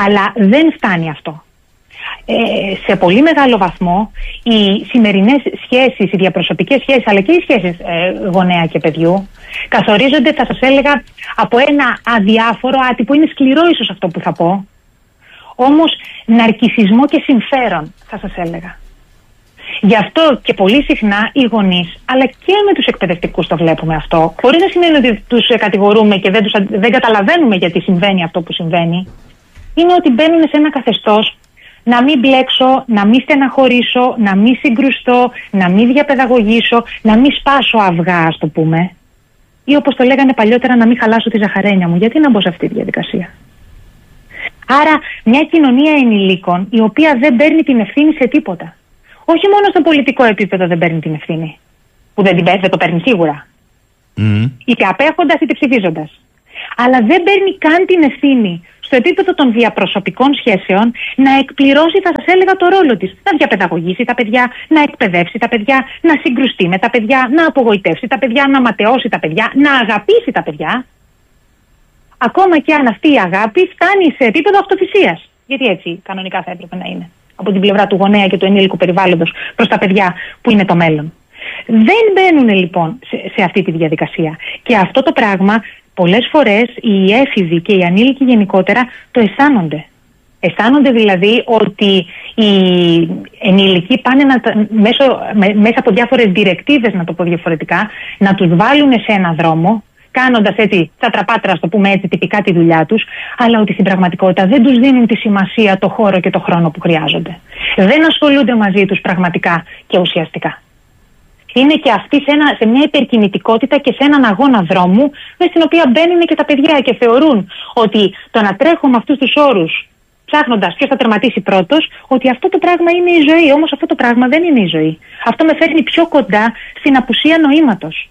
S8: Αλλά δεν φτάνει αυτό. Ε, σε πολύ μεγάλο βαθμό οι σημερινές σχέσεις, οι διαπροσωπικές σχέσεις, αλλά και οι σχέσεις ε, γονέα και παιδιού καθορίζονται, θα σας έλεγα, από ένα αδιάφορο άτυπο, είναι σκληρό ίσως αυτό που θα πω, όμως ναρκισσισμό και συμφέρον, θα σας έλεγα. Γι' αυτό και πολύ συχνά οι γονείς, αλλά και με τους εκπαιδευτικούς το βλέπουμε αυτό, χωρίς να σημαίνει ότι τους κατηγορούμε και δεν, τους, δεν καταλαβαίνουμε γιατί συμβαίνει αυτό που συμβαίνει, είναι ότι μπαίνουν σε ένα καθεστώς να μην μπλέξω, να μην στεναχωρήσω, να μην συγκρουστώ, να μην διαπαιδαγωγήσω, να μην σπάσω αυγά, ας το πούμε. Ή όπως το λέγανε παλιότερα, να μην χαλάσω τη ζαχαρένια μου. Γιατί να μπω σε αυτή τη διαδικασία? Άρα, μια κοινωνία ενηλίκων η οποία δεν παίρνει την ευθύνη σε τίποτα. Όχι μόνο στο πολιτικό επίπεδο δεν παίρνει την ευθύνη, που δεν, την, δεν το παίρνει σίγουρα. Mm. Είτε απέχοντας είτε ψηφίζοντας. Αλλά δεν παίρνει καν την ευθύνη στο επίπεδο των διαπροσωπικών σχέσεων να εκπληρώσει, θα σας έλεγα, το ρόλο της. Να διαπαιδαγωγήσει τα παιδιά, να εκπαιδεύσει τα παιδιά, να συγκρουστεί με τα παιδιά, να απογοητεύσει τα παιδιά, να ματαιώσει τα παιδιά, να αγαπήσει τα παιδιά. Ακόμα και αν αυτή η αγάπη φτάνει σε επίπεδο αυτοθυσίας. Γιατί έτσι κανονικά θα έπρεπε να είναι. Από την πλευρά του γονέα και του ενήλικου περιβάλλοντος προς τα παιδιά που είναι το μέλλον. Δεν μπαίνουν λοιπόν σε, σε αυτή τη διαδικασία. Και αυτό το πράγμα πολλές φορές οι έφηβοι και οι ανήλικοι γενικότερα το αισθάνονται. Αισθάνονται δηλαδή ότι οι ενήλικοι πάνε να, μέσω, με, μέσα από διάφορες διρεκτίβες, να το πω διαφορετικά, να τους βάλουν σε ένα δρόμο, κάνοντας έτσι τα τραπάτρα, το πούμε έτσι, τυπικά τη δουλειά τους, αλλά ότι στην πραγματικότητα δεν τους δίνουν τη σημασία, το χώρο και το χρόνο που χρειάζονται. Δεν ασχολούνται μαζί τους πραγματικά και ουσιαστικά. Είναι και αυτοί σε, ένα, σε μια υπερκινητικότητα και σε έναν αγώνα δρόμου, με στην οποία μπαίνουν και τα παιδιά και θεωρούν ότι το να τρέχω με αυτούς τους όρους, ψάχνοντας ποιος θα τερματίσει πρώτος, ότι αυτό το πράγμα είναι η ζωή. Όμως αυτό το πράγμα δεν είναι η ζωή. Αυτό με φέρνει πιο κοντά στην απουσία νοήματος.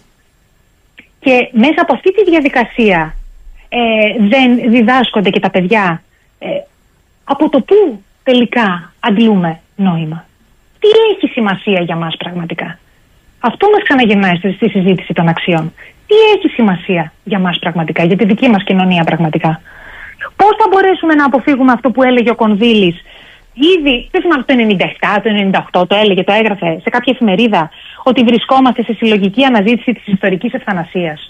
S8: Και μέσα από αυτή τη διαδικασία ε, δεν διδάσκονται και τα παιδιά ε, από το πού τελικά αντλούμε νόημα. Τι έχει σημασία για μας πραγματικά? Αυτό μας ξαναγυρνάει στη συζήτηση των αξιών. Τι έχει σημασία για μας πραγματικά, για τη δική μας κοινωνία πραγματικά? Πώς θα μπορέσουμε να αποφύγουμε αυτό που έλεγε ο Κονδύλης ήδη, δεν θυμάμαι, το ενενήντα επτά, το ενενήντα οκτώ, το έλεγε, το έγραφε σε κάποια εφημερίδα, ότι βρισκόμαστε σε συλλογική αναζήτηση της ιστορικής ευθανασίας.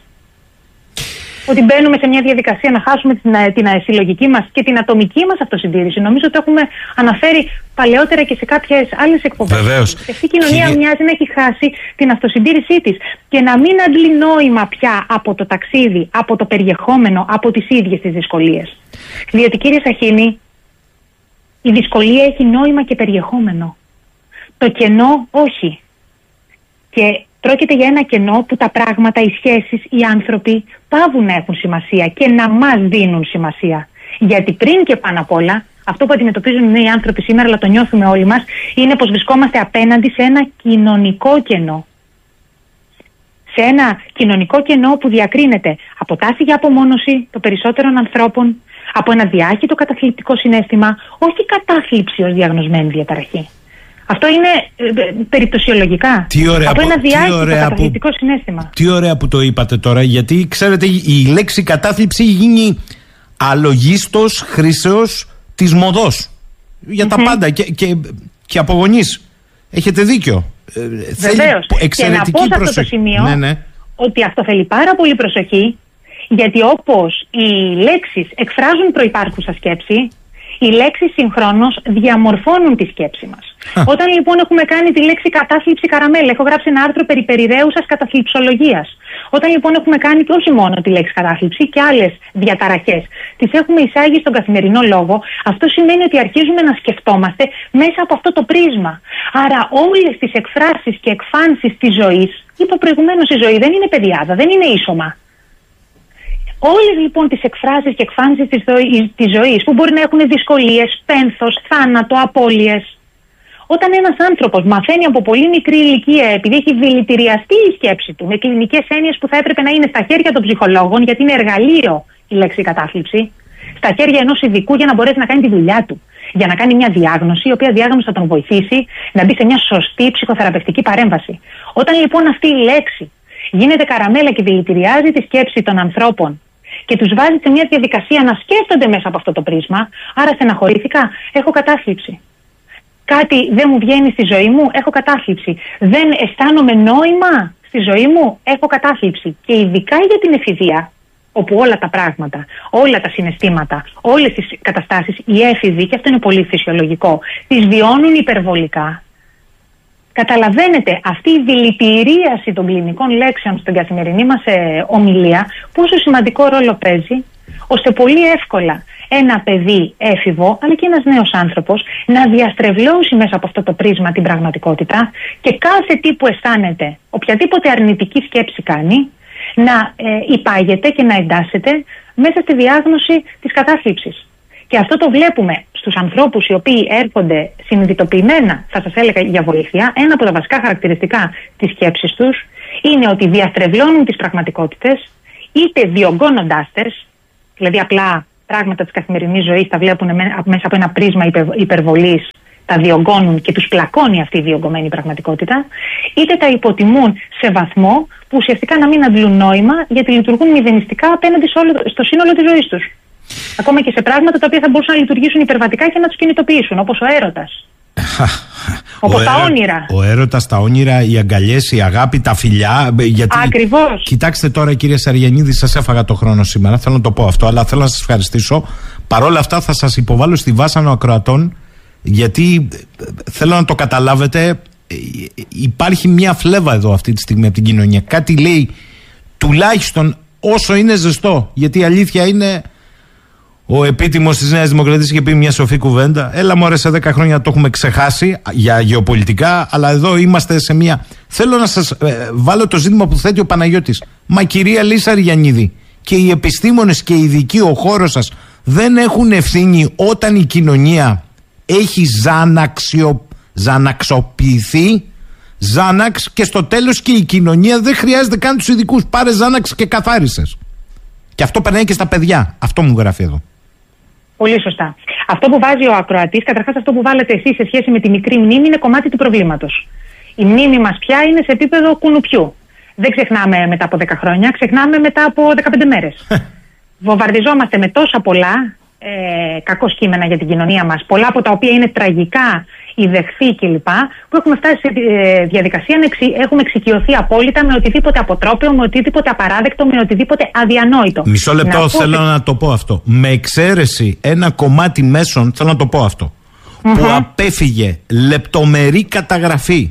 S8: Ότι μπαίνουμε σε μια διαδικασία να χάσουμε την, την συλλογική μας και την ατομική μας αυτοσυντήρηση. Νομίζω ότι το έχουμε αναφέρει παλαιότερα και σε κάποιες άλλες εκπομπές. Βεβαίως. Αυτή η κοινωνία Χι... μοιάζει να έχει χάσει την αυτοσυντήρησή της και να μην αντλεί νόημα πια από το ταξίδι, από το περιεχόμενο, από τις ίδιες τις δυσκολίες. Διότι, κύριε Σαχίνη, η δυσκολία έχει νόημα και περιεχόμενο. Το κενό όχι. Και πρόκειται για ένα κενό που τα πράγματα, οι σχέσεις, οι άνθρωποι πάβουν να έχουν σημασία και να μας δίνουν σημασία. Γιατί πριν και πάνω απ' όλα, αυτό που αντιμετωπίζουν οι νέοι άνθρωποι σήμερα, αλλά το νιώθουμε όλοι μας, είναι πως βρισκόμαστε απέναντι σε ένα κοινωνικό κενό. Σε ένα κοινωνικό κενό που διακρίνεται από τάση για απομόνωση των περισσότερων ανθρώπων, από ένα διάχυτο καταθλιπτικό συναίσθημα, όχι κατάθλιψη ως διαγνωσμένη διαταραχή. Αυτό είναι ε, περιπτωσιολογικά. Τι ωραία, από ένα διάχυτο καταθλιπτικό που, συναίσθημα.
S7: Τι ωραία που το είπατε τώρα, γιατί ξέρετε η λέξη κατάθλιψη γίνει αλογίστος χρήσεως της μοδός. Για mm-hmm. τα πάντα και, και, και από γονείς. Έχετε δίκιο. Ε,
S8: Βεβαίως. Και να πω σε αυτό το σημείο ναι, ναι. ότι αυτό θέλει πάρα πολύ προσοχή, γιατί όπως οι λέξεις εκφράζουν προϋπάρχουσα σκέψη, οι λέξεις συγχρόνως διαμορφώνουν τη σκέψη μας. Α. Όταν λοιπόν έχουμε κάνει τη λέξη κατάθλιψη καραμέλα, έχω γράψει ένα άρθρο περί περιραίουσας καταθλιψολογίας. Όταν λοιπόν έχουμε κάνει και όχι μόνο τη λέξη κατάθλιψη και άλλες διαταραχές, τις έχουμε εισάγει στον καθημερινό λόγο, αυτό σημαίνει ότι αρχίζουμε να σκεφτόμαστε μέσα από αυτό το πρίσμα. Άρα όλες τις εκφράσεις και εκφάνσεις της ζωής, είπα προηγουμένως, η ζωή δεν είναι παιδιάδα, δεν είναι ίσωμα. Όλες λοιπόν τις εκφράσεις και εκφάνσεις της, της ζωής που μπορεί να έχουν δυσκολίες, πένθος, θάνατο, απώλειες. Όταν ένας άνθρωπος μαθαίνει από πολύ μικρή ηλικία, επειδή έχει δηλητηριαστεί η σκέψη του με κλινικές έννοιες που θα έπρεπε να είναι στα χέρια των ψυχολόγων, γιατί είναι εργαλείο η λέξη κατάθλιψη, στα χέρια ενός ειδικού για να μπορέσει να κάνει τη δουλειά του, για να κάνει μια διάγνωση, η οποία διάγνωση θα τον βοηθήσει να μπει σε μια σωστή ψυχοθεραπευτική παρέμβαση. Όταν λοιπόν αυτή η λέξη γίνεται καραμέλα και δηλητηριάζει τη σκέψη των ανθρώπων και τους βάζει σε μια διαδικασία να σκέφτονται μέσα από αυτό το πρίσμα. Άρα στεναχωρήθηκα, έχω κατάθλιψη. Κάτι δεν μου βγαίνει στη ζωή μου, έχω κατάθλιψη. Δεν αισθάνομαι νόημα στη ζωή μου, έχω κατάθλιψη. Και ειδικά για την εφηβεία, όπου όλα τα πράγματα, όλα τα συναισθήματα, όλες τις καταστάσεις, οι έφηβοι, και αυτό είναι πολύ φυσιολογικό, τις βιώνουν υπερβολικά. Καταλαβαίνετε αυτή η δηλητηρίαση των κλινικών λέξεων στην καθημερινή μας ε, ομιλία, πόσο σημαντικό ρόλο παίζει, ώστε πολύ εύκολα ένα παιδί έφηβο, αλλά και ένας νέος άνθρωπος, να διαστρεβλώσει μέσα από αυτό το πρίσμα την πραγματικότητα και κάθε τι που αισθάνεται, οποιαδήποτε αρνητική σκέψη κάνει, να ε, υπάγεται και να εντάσσεται μέσα στη διάγνωση της κατάθλιψης. Και αυτό το βλέπουμε στους ανθρώπους οι οποίοι έρχονται συνειδητοποιημένα, θα σας έλεγα, για βοήθεια. Ένα από τα βασικά χαρακτηριστικά της σκέψης τους είναι ότι διαστρεβλώνουν τις πραγματικότητες, είτε διωγγώνοντάς τες, δηλαδή απλά πράγματα της καθημερινής ζωής τα βλέπουν μέσα από ένα πρίσμα υπερβολής, τα διωγγώνουν και τους πλακώνει αυτή η διωγγωμένη πραγματικότητα, είτε τα υποτιμούν σε βαθμό που ουσιαστικά να μην αντλούν νόημα, γιατί λειτουργούν μηδενιστικά απέναντι στο σύνολο της ζωής τους. Ακόμα και σε πράγματα τα οποία θα μπορούσαν να λειτουργήσουν υπερβατικά και να τους κινητοποιήσουν, όπως ο έρωτας. Όπως τα όνειρα.
S7: Ο έρωτας, τα όνειρα, οι αγκαλιές, η αγάπη, τα φιλιά. Γιατί...
S8: Ακριβώς.
S7: Κοιτάξτε τώρα, κύριε Σαριαννίδη, σας έφαγα το χρόνο σήμερα. Θέλω να το πω αυτό, αλλά θέλω να σας ευχαριστήσω. Παρ' όλα αυτά, θα σας υποβάλω στη βάσανο ακροατών, γιατί θέλω να το καταλάβετε. Υπάρχει μια φλέβα εδώ αυτή τη στιγμή από την κοινωνία. Κάτι λέει τουλάχιστον όσο είναι ζεστό. Γιατί η αλήθεια είναι. Ο επίτιμος της Νέας Δημοκρατίας είχε πει μια σοφή κουβέντα. Έλα μωρέ, σε δέκα χρόνια το έχουμε ξεχάσει για γεωπολιτικά, αλλά εδώ είμαστε σε μια... Θέλω να σας ε, βάλω το ζήτημα που θέτει ο Παναγιώτης. Μα κυρία Λύσα Αργιαννίδη, και οι επιστήμονες και οι ειδικοί, ο χώρος σας, δεν έχουν ευθύνη όταν η κοινωνία έχει ζαναξιο... ζαναξοποιηθεί, ζάναξ, και στο τέλος και η κοινωνία δεν χρειάζεται καν τους ειδικούς. Πάρε ζάναξ και καθάρισες. Και αυτό περνάει και στα παιδιά. Αυτό μου γράφει εδώ.
S8: Πολύ σωστά. Αυτό που βάζει ο ακροατής, καταρχάς αυτό που βάλετε εσείς σε σχέση με τη μικρή μνήμη, είναι κομμάτι του προβλήματος. Η μνήμη μας πια είναι σε επίπεδο κουνουπιού. Δεν ξεχνάμε μετά από δέκα χρόνια, ξεχνάμε μετά από δεκαπέντε μέρες. Βομβαρδιζόμαστε με τόσα πολλά ε, κακό κείμενα για την κοινωνία μας, πολλά από τα οποία είναι τραγικά, ιδεχθεί κλπ, που έχουμε φτάσει σε ε, διαδικασία να εξι, έχουμε εξοικειωθεί απόλυτα με οτιδήποτε αποτρόπαιο, με οτιδήποτε απαράδεκτο, με οτιδήποτε αδιανόητο.
S7: Μισό λεπτό, να θέλω πω... να το πω αυτό. Με εξαίρεση ένα κομμάτι μέσων, θέλω να το πω αυτό, mm-hmm. που απέφυγε λεπτομερή καταγραφή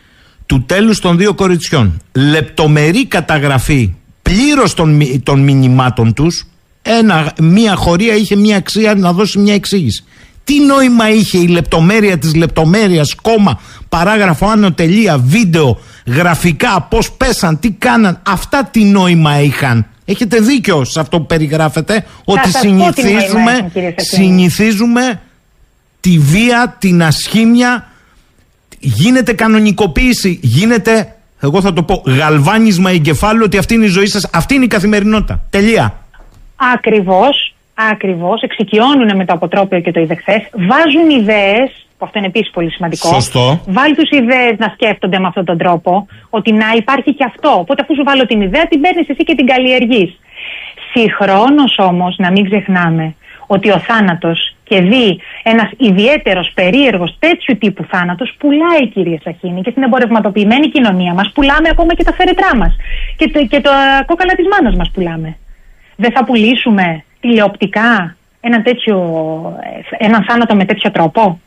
S7: του τέλους των δύο κοριτσιών, λεπτομερή καταγραφή πλήρως των, των μηνυμάτων τους. Ένα, μία χωρία είχε μία αξία να δώσει μία εξήγηση. Τι νόημα είχε η λεπτομέρεια της λεπτομέρειας, κόμμα, παράγραφο, άνω, τελεία, βίντεο, γραφικά, πώς πέσαν, τι κάναν. Αυτά τι νόημα είχαν. Έχετε δίκιο σε αυτό που περιγράφετε, ότι συνηθίζουμε, είχαν, συνηθίζουμε τη βία, την ασχήμια, γίνεται κανονικοποίηση, γίνεται, εγώ θα το πω, γαλβάνισμα εγκεφάλου, ότι αυτή είναι η ζωή σας, αυτή είναι η καθημερινότητα. Τελεία.
S8: Ακριβώς. Ακριβώς, εξοικειώνουν με το αποτρόπαιο και το ιδεχθές, βάζουν ιδέες, που αυτό είναι επίσης πολύ σημαντικό.
S7: Σωστό.
S8: Βάλει τους ιδέες να σκέφτονται με αυτόν τον τρόπο, ότι να υπάρχει και αυτό. Οπότε, αφού σου βάλω την ιδέα, την παίρνεις εσύ και την καλλιεργείς. Συγχρόνως όμως, να μην ξεχνάμε ότι ο θάνατος, και δει ένας ιδιαίτερος περίεργος τέτοιου τύπου θάνατος, πουλάει, κυρία Σαχίνη, και στην εμπορευματοποιημένη κοινωνία μας πουλάμε ακόμα και τα φέρετρά μας. Και, το, και τα κόκαλα της μάνας μας πουλάμε. Δεν θα πουλήσουμε τηλεοπτικά ένα τέτοιο, έναν θάνατο με τέτοιο τρόπο?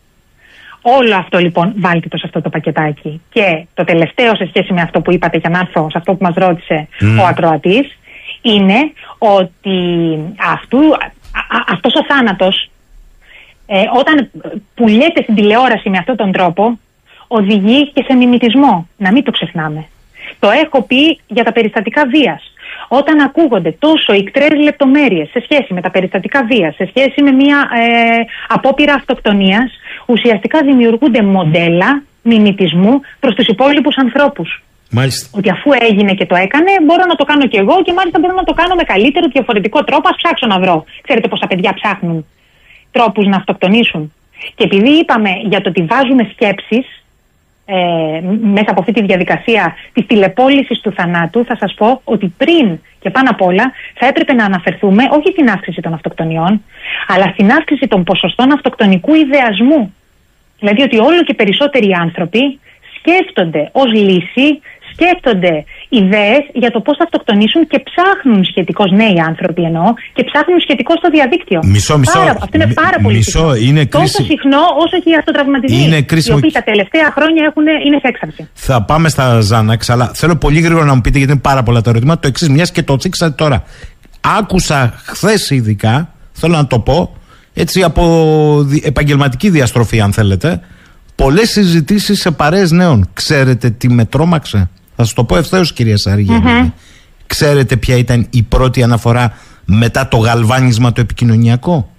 S8: Όλο αυτό λοιπόν βάλτε το σε αυτό το πακετάκι. Και το τελευταίο σε σχέση με αυτό που είπατε, για να έρθω σε αυτό που μας ρώτησε mm. ο ακροατής, είναι ότι αυτού, α, αυτός ο θάνατος, ε, όταν πουλιέται στην τηλεόραση με αυτόν τον τρόπο, οδηγεί και σε μιμητισμό. Να μην το ξεχνάμε. Το έχω πει για τα περιστατικά βίας. Όταν ακούγονται τόσο ικτρές λεπτομέρειες σε σχέση με τα περιστατικά βίας, σε σχέση με μια ε, απόπειρα αυτοκτονίας, ουσιαστικά δημιουργούνται μοντέλα μιμητισμού προς τους υπόλοιπους ανθρώπους.
S7: Μάλιστα.
S8: Ότι αφού έγινε και το έκανε, μπορώ να το κάνω κι εγώ, και μάλιστα μπορώ να το κάνω με καλύτερο, διαφορετικό τρόπο. Ας ψάξω να βρω. Ξέρετε πόσα παιδιά ψάχνουν τρόπους να αυτοκτονήσουν? Και επειδή είπαμε για το ότι βάζουμε σκέψεις Ε, μέσα από αυτή τη διαδικασία της τηλεπόλησης του θανάτου, θα σας πω ότι πριν και πάνω απ' όλα θα έπρεπε να αναφερθούμε όχι στην αύξηση των αυτοκτονιών, αλλά στην αύξηση των ποσοστών αυτοκτονικού ιδεασμού. Δηλαδή ότι όλο και περισσότεροι άνθρωποι σκέφτονται ως λύση, σκέφτονται ιδέες για το πώς θα αυτοκτονήσουν και ψάχνουν σχετικώς, νέοι άνθρωποι εννοώ, και ψάχνουν σχετικώς στο διαδίκτυο.
S7: Μισό, μισό.
S8: Πάρα, αυτό είναι πάρα πολύ
S7: μισό,
S8: συχνό.
S7: είναι
S8: Τόσο
S7: κρίσιμο.
S8: συχνό όσο και οι αυτοτραυματισμοί.
S7: Είναι κρίσιμο.
S8: Οι οποίοι τα τελευταία χρόνια έχουν, είναι σε έξαρση.
S7: Θα πάμε στα Ζάναξ, αλλά θέλω πολύ γρήγορα να μου πείτε, γιατί είναι πάρα πολλά τα ερωτήματα. Το εξής, μιας και το θίξατε τώρα. Άκουσα χθες ειδικά, θέλω να το πω, έτσι από επαγγελματική διαστροφή, αν θέλετε, πολλές συζητήσεις σε παρέες νέων. Ξέρετε τι με τρόμαξε? Θα σας το πω ευθέως, κυρία Σαριγιαννίδη. Mm-hmm. Ξέρετε ποια ήταν η πρώτη αναφορά μετά το γαλβάνισμα το επικοινωνιακό?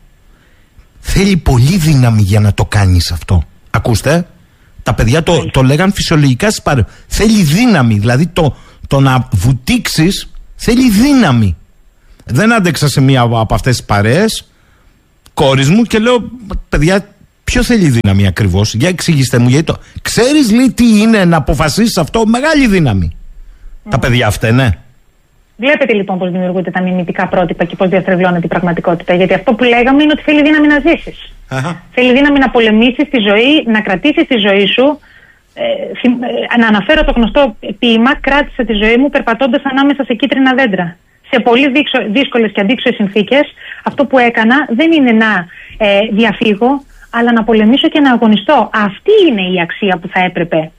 S7: Θέλει πολύ δύναμη για να το κάνεις αυτό. Ακούστε, τα παιδιά το, το λέγαν φυσιολογικά στις παρέες. Θέλει δύναμη, δηλαδή το, το να βουτήξεις θέλει δύναμη. Δεν άντεξα σε μία από αυτές τις παρέες, κόρης μου, και λέω, παιδιά, ποιο θέλει δύναμη ακριβώς? Για εξηγήστε μου, γιατί το. Ξέρεις, λέει, τι είναι να αποφασίσεις αυτό? Μεγάλη δύναμη. Mm. Τα παιδιά αυτά, ναι.
S8: Βλέπετε λοιπόν πώς δημιουργούνται τα μιμητικά πρότυπα και πώς διαστρεβλώνεται η πραγματικότητα. Γιατί αυτό που λέγαμε είναι ότι θέλει δύναμη να ζήσεις. Uh-huh. Θέλει δύναμη να πολεμήσεις τη ζωή, να κρατήσεις τη ζωή σου. Ε, ε, να αναφέρω το γνωστό ποίημα, κράτησα τη ζωή μου περπατώντας ανάμεσα σε κίτρινα δέντρα. Σε πολύ δύσκολες και αντίξωες συνθήκες, αυτό που έκανα δεν είναι να ε, διαφύγω, αλλά να πολεμήσω και να αγωνιστώ. Αυτή είναι η αξία που θα έπρεπε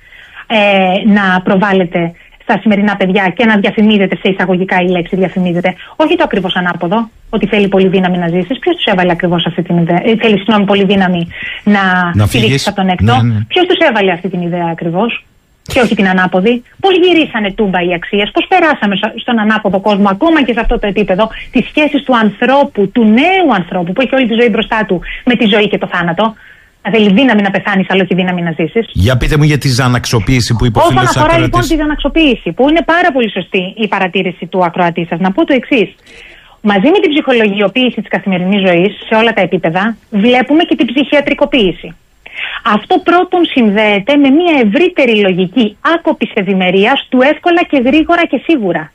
S8: ε, να προβάλλεται στα σημερινά παιδιά και να διαφημίζεται, σε εισαγωγικά η λέξη διαφημίζεται. Όχι το ακριβώς ανάποδο, ότι θέλει πολύ δύναμη να ζήσεις. Ποιος τους έβαλε ακριβώς αυτή την ιδέα? Ε, θέλει, συγγνώμη, πολύ δύναμη να, να φύγεις από τον έκτο. Ναι, ναι. Ποιος τους έβαλε αυτή την ιδέα ακριβώς? Και όχι την ανάποδη. Πώς γυρίσανε τούμπα οι αξίες, πώς περάσαμε στον ανάποδο κόσμο, ακόμα και σε αυτό το επίπεδο, τις σχέσεις του ανθρώπου, του νέου ανθρώπου, που έχει όλη τη ζωή μπροστά του, με τη ζωή και το θάνατο. Να θέλει δύναμη να πεθάνεις, αλλά όχι δύναμη να ζήσεις. Για πείτε μου για τη ζαναξοποίηση που υποφιλούσε. Όσον αφορά λοιπόν τη ζαναξοποίηση, που είναι πάρα πολύ σωστή η παρατήρηση του ακροατή σας, να πω το εξής. Μαζί με την ψυχολογιοποίηση της καθημερινής ζωής, σε όλα τα επίπεδα, βλέπουμε και την ψυχιατρικοποίηση. Αυτό πρώτον συνδέεται με μια ευρύτερη λογική άκοπης ευημερίας του εύκολα και γρήγορα και σίγουρα.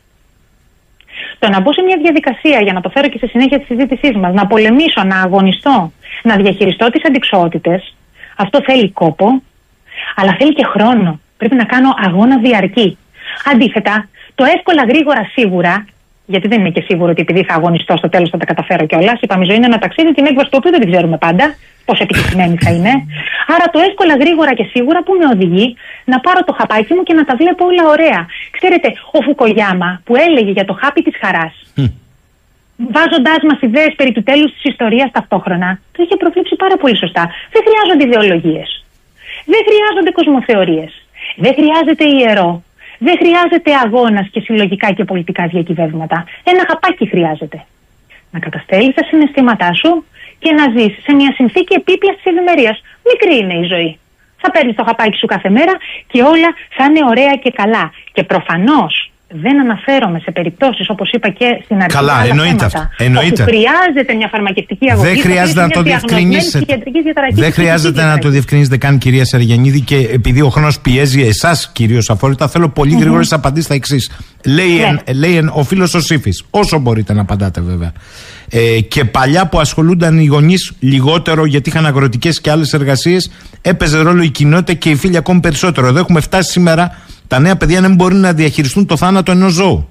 S8: Το να μπω σε μια διαδικασία, για να το φέρω και στη συνέχεια της συζήτησής μας, να πολεμήσω, να αγωνιστώ, να διαχειριστώ τις αντιξοότητες, αυτό θέλει κόπο, αλλά θέλει και χρόνο. Πρέπει να κάνω αγώνα διαρκή. Αντίθετα, το εύκολα γρήγορα σίγουρα, γιατί δεν είναι και σίγουρο ότι επειδή θα αγωνιστώ στο τέλος θα τα καταφέρω κιόλας. Είπαμε, η ζωή είναι ένα ταξίδι, την έκβαση του οποίου δεν την ξέρουμε πάντα πώς επιτυχημένη θα είναι. Άρα το εύκολα γρήγορα και σίγουρα που με οδηγεί να πάρω το χαπάκι μου και να τα βλέπω όλα ωραία. Ξέρετε, ο Φουκογιάμα που έλεγε για το χάπι της χαράς, mm. βάζοντάς μας ιδέες περί του τέλους της ιστορίας ταυτόχρονα, το είχε προβλέψει πάρα πολύ σωστά. Δεν χρειάζονται ιδεολογίες. Δεν χρειάζονται κοσμοθεωρίες. Δεν χρειάζεται ιερό. Δεν χρειάζεται αγώνας και συλλογικά και πολιτικά διακυβεύματα. Ένα χαπάκι χρειάζεται. Να καταστέλεις τα συναισθήματά σου και να ζεις σε μια συνθήκη επίπλασης της ευημερίας. Μικρή είναι η ζωή. Θα παίρνεις το χαπάκι σου κάθε μέρα και όλα θα είναι ωραία και καλά. Και προφανώς δεν αναφέρομαι σε περιπτώσεις, όπως είπα και στην αρχή. Καλά, εννοείται αυτό. Εννοείται. Όπου χρειάζεται μια φαρμακευτική αγωγή. Δεν χρειάζεται να το διευκρινίσετε. Δεν χρειάζεται να το διευκρινίσετε καν, κυρία Σαριγιαννίδη, και επειδή ο χρόνος πιέζει εσάς κυρίως αφόρητα, θέλω πολύ mm-hmm. γρήγορες απαντήσεις στα εξής. Λέει, yeah. εν, λέει εν, ο φίλος ο Σύφης, όσο μπορείτε να απαντάτε βέβαια. Ε, και παλιά που ασχολούνταν οι γονείς λιγότερο γιατί είχαν αγροτικές και άλλες εργασίες, έπαιζε ρόλο η κοινότητα και οι φίλοι ακόμη περισσότερο. Εδώ έχουμε φτάσει σήμερα τα νέα παιδιά να μην μπορούν να διαχειριστούν το θάνατο ενός ζώου.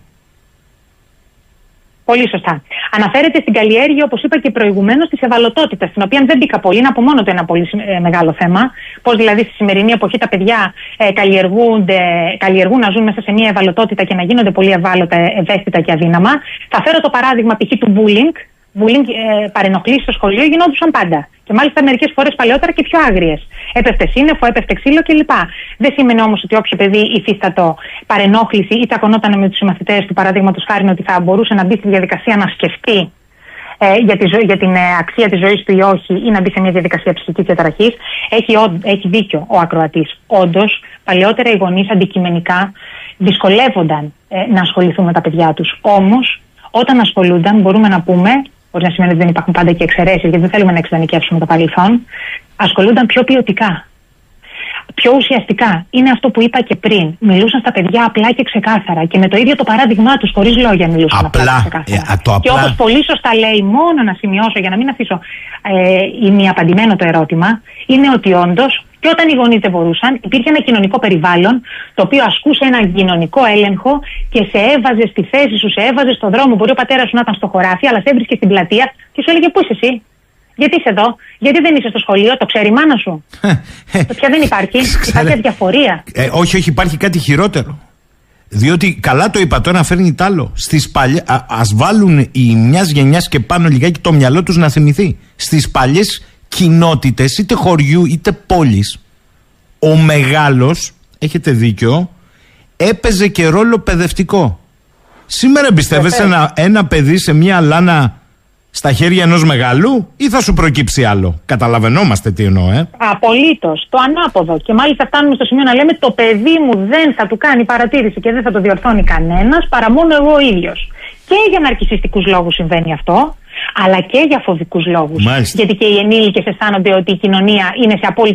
S8: Πολύ σωστά. Αναφέρεται στην καλλιέργεια, όπως είπα και προηγουμένως, της ευαλωτότητας, στην οποία δεν μπήκα πολύ, είναι από μόνο το ένα πολύ ε, μεγάλο θέμα. Πώς δηλαδή στη σημερινή εποχή τα παιδιά ε, καλλιεργούν να ζουν μέσα σε μια ευαλωτότητα και να γίνονται πολύ ευάλωτα, ευαίσθητα και αδύναμα. Θα φέρω το παράδειγμα π.χ. του bullying. Bullying, ε, παρενοχλήσεις στο σχολείο γινόντουσαν πάντα. Και μάλιστα μερικές φορές παλαιότερα και πιο άγριες. Έπεφτε σύννεφο, έπεφτε ξύλο κλπ. Δεν σημαίνει όμως ότι όποιο παιδί υφίστατο παρενόχληση ή τσακωνόταν με τους συμμαθητές του, παραδείγματος χάρη, ότι θα μπορούσε να μπει στη διαδικασία να σκεφτεί ε, για, τη ζω... για την ε, αξία της ζωής του ή όχι, ή να μπει σε μια διαδικασία ψυχικής διαταραχής. Έχει, ο... Έχει δίκιο ο ακροατής. Όντως, παλαιότερα οι γονείς αντικειμενικά δυσκολεύονταν ε, να ασχοληθούν με τα παιδιά τους. Όμως, όταν ασχολούνταν, μπορούμε να πούμε, μπορεί να σημαίνει ότι δεν υπάρχουν πάντα και εξαιρέσεις, γιατί δεν θέλουμε να εξειδανικεύσουμε το παρελθόν, ασχολούνταν πιο ποιοτικά. πιο ουσιαστικά είναι αυτό που είπα και πριν. Μιλούσαν στα παιδιά απλά και ξεκάθαρα και με το ίδιο το παράδειγμά τους, χωρίς λόγια μιλούσαν απλά, απλά και ξεκάθαρα.
S7: Ε, το απλά.
S8: Και όπως πολύ σωστά λέει, μόνο να σημειώσω για να μην αφήσω ε, ημιαπαντημένο το ερώτημα, είναι ότι όντως και όταν οι γονείς δεν μπορούσαν, υπήρχε ένα κοινωνικό περιβάλλον το οποίο ασκούσε έναν κοινωνικό έλεγχο και σε έβαζε στη θέση σου, σε έβαζε στον δρόμο. Μπορεί ο πατέρας σου να ήταν στο χωράφι, αλλά σε έβρισκε στην πλατεία και σου έλεγε: πού είσαι εσύ, γιατί είσαι εδώ, γιατί δεν είσαι στο σχολείο, το ξέρει η μάνα σου. Πια δεν υπάρχει, υπάρχει αδιαφορία.
S7: Ε, όχι, όχι, υπάρχει κάτι χειρότερο. Διότι καλά το είπα, τώρα φέρνει τ' άλλο. Στις παλιές, α, ας βάλουν οι μιας γενιάς και πάνω λιγάκι το μυαλό τους να θυμηθεί. Στις παλιές κοινότητες, είτε χωριού είτε πόλης, ο μεγάλος, έχετε δίκιο, έπαιζε και ρόλο παιδευτικό. Σήμερα εμπιστεύεσαι ένα, ένα παιδί σε μια λάνα στα χέρια ενός μεγάλου ή θα σου προκύψει άλλο? Καταλαβαίνόμαστε τι εννοώ, ε.
S8: Απολύτως. Το ανάποδο. Και μάλιστα φτάνουμε στο σημείο να λέμε: το παιδί μου δεν θα του κάνει παρατήρηση και δεν θα το διορθώνει κανένας παρά μόνο εγώ ίδιος. Και για ναρκισσιστικούς λόγους συμβαίνει αυτό, αλλά και για φοβικούς λόγους.
S7: Μάλιστα.
S8: Γιατί και οι ενήλικες αισθάνονται ότι η κοινωνία είναι σε απόλυτη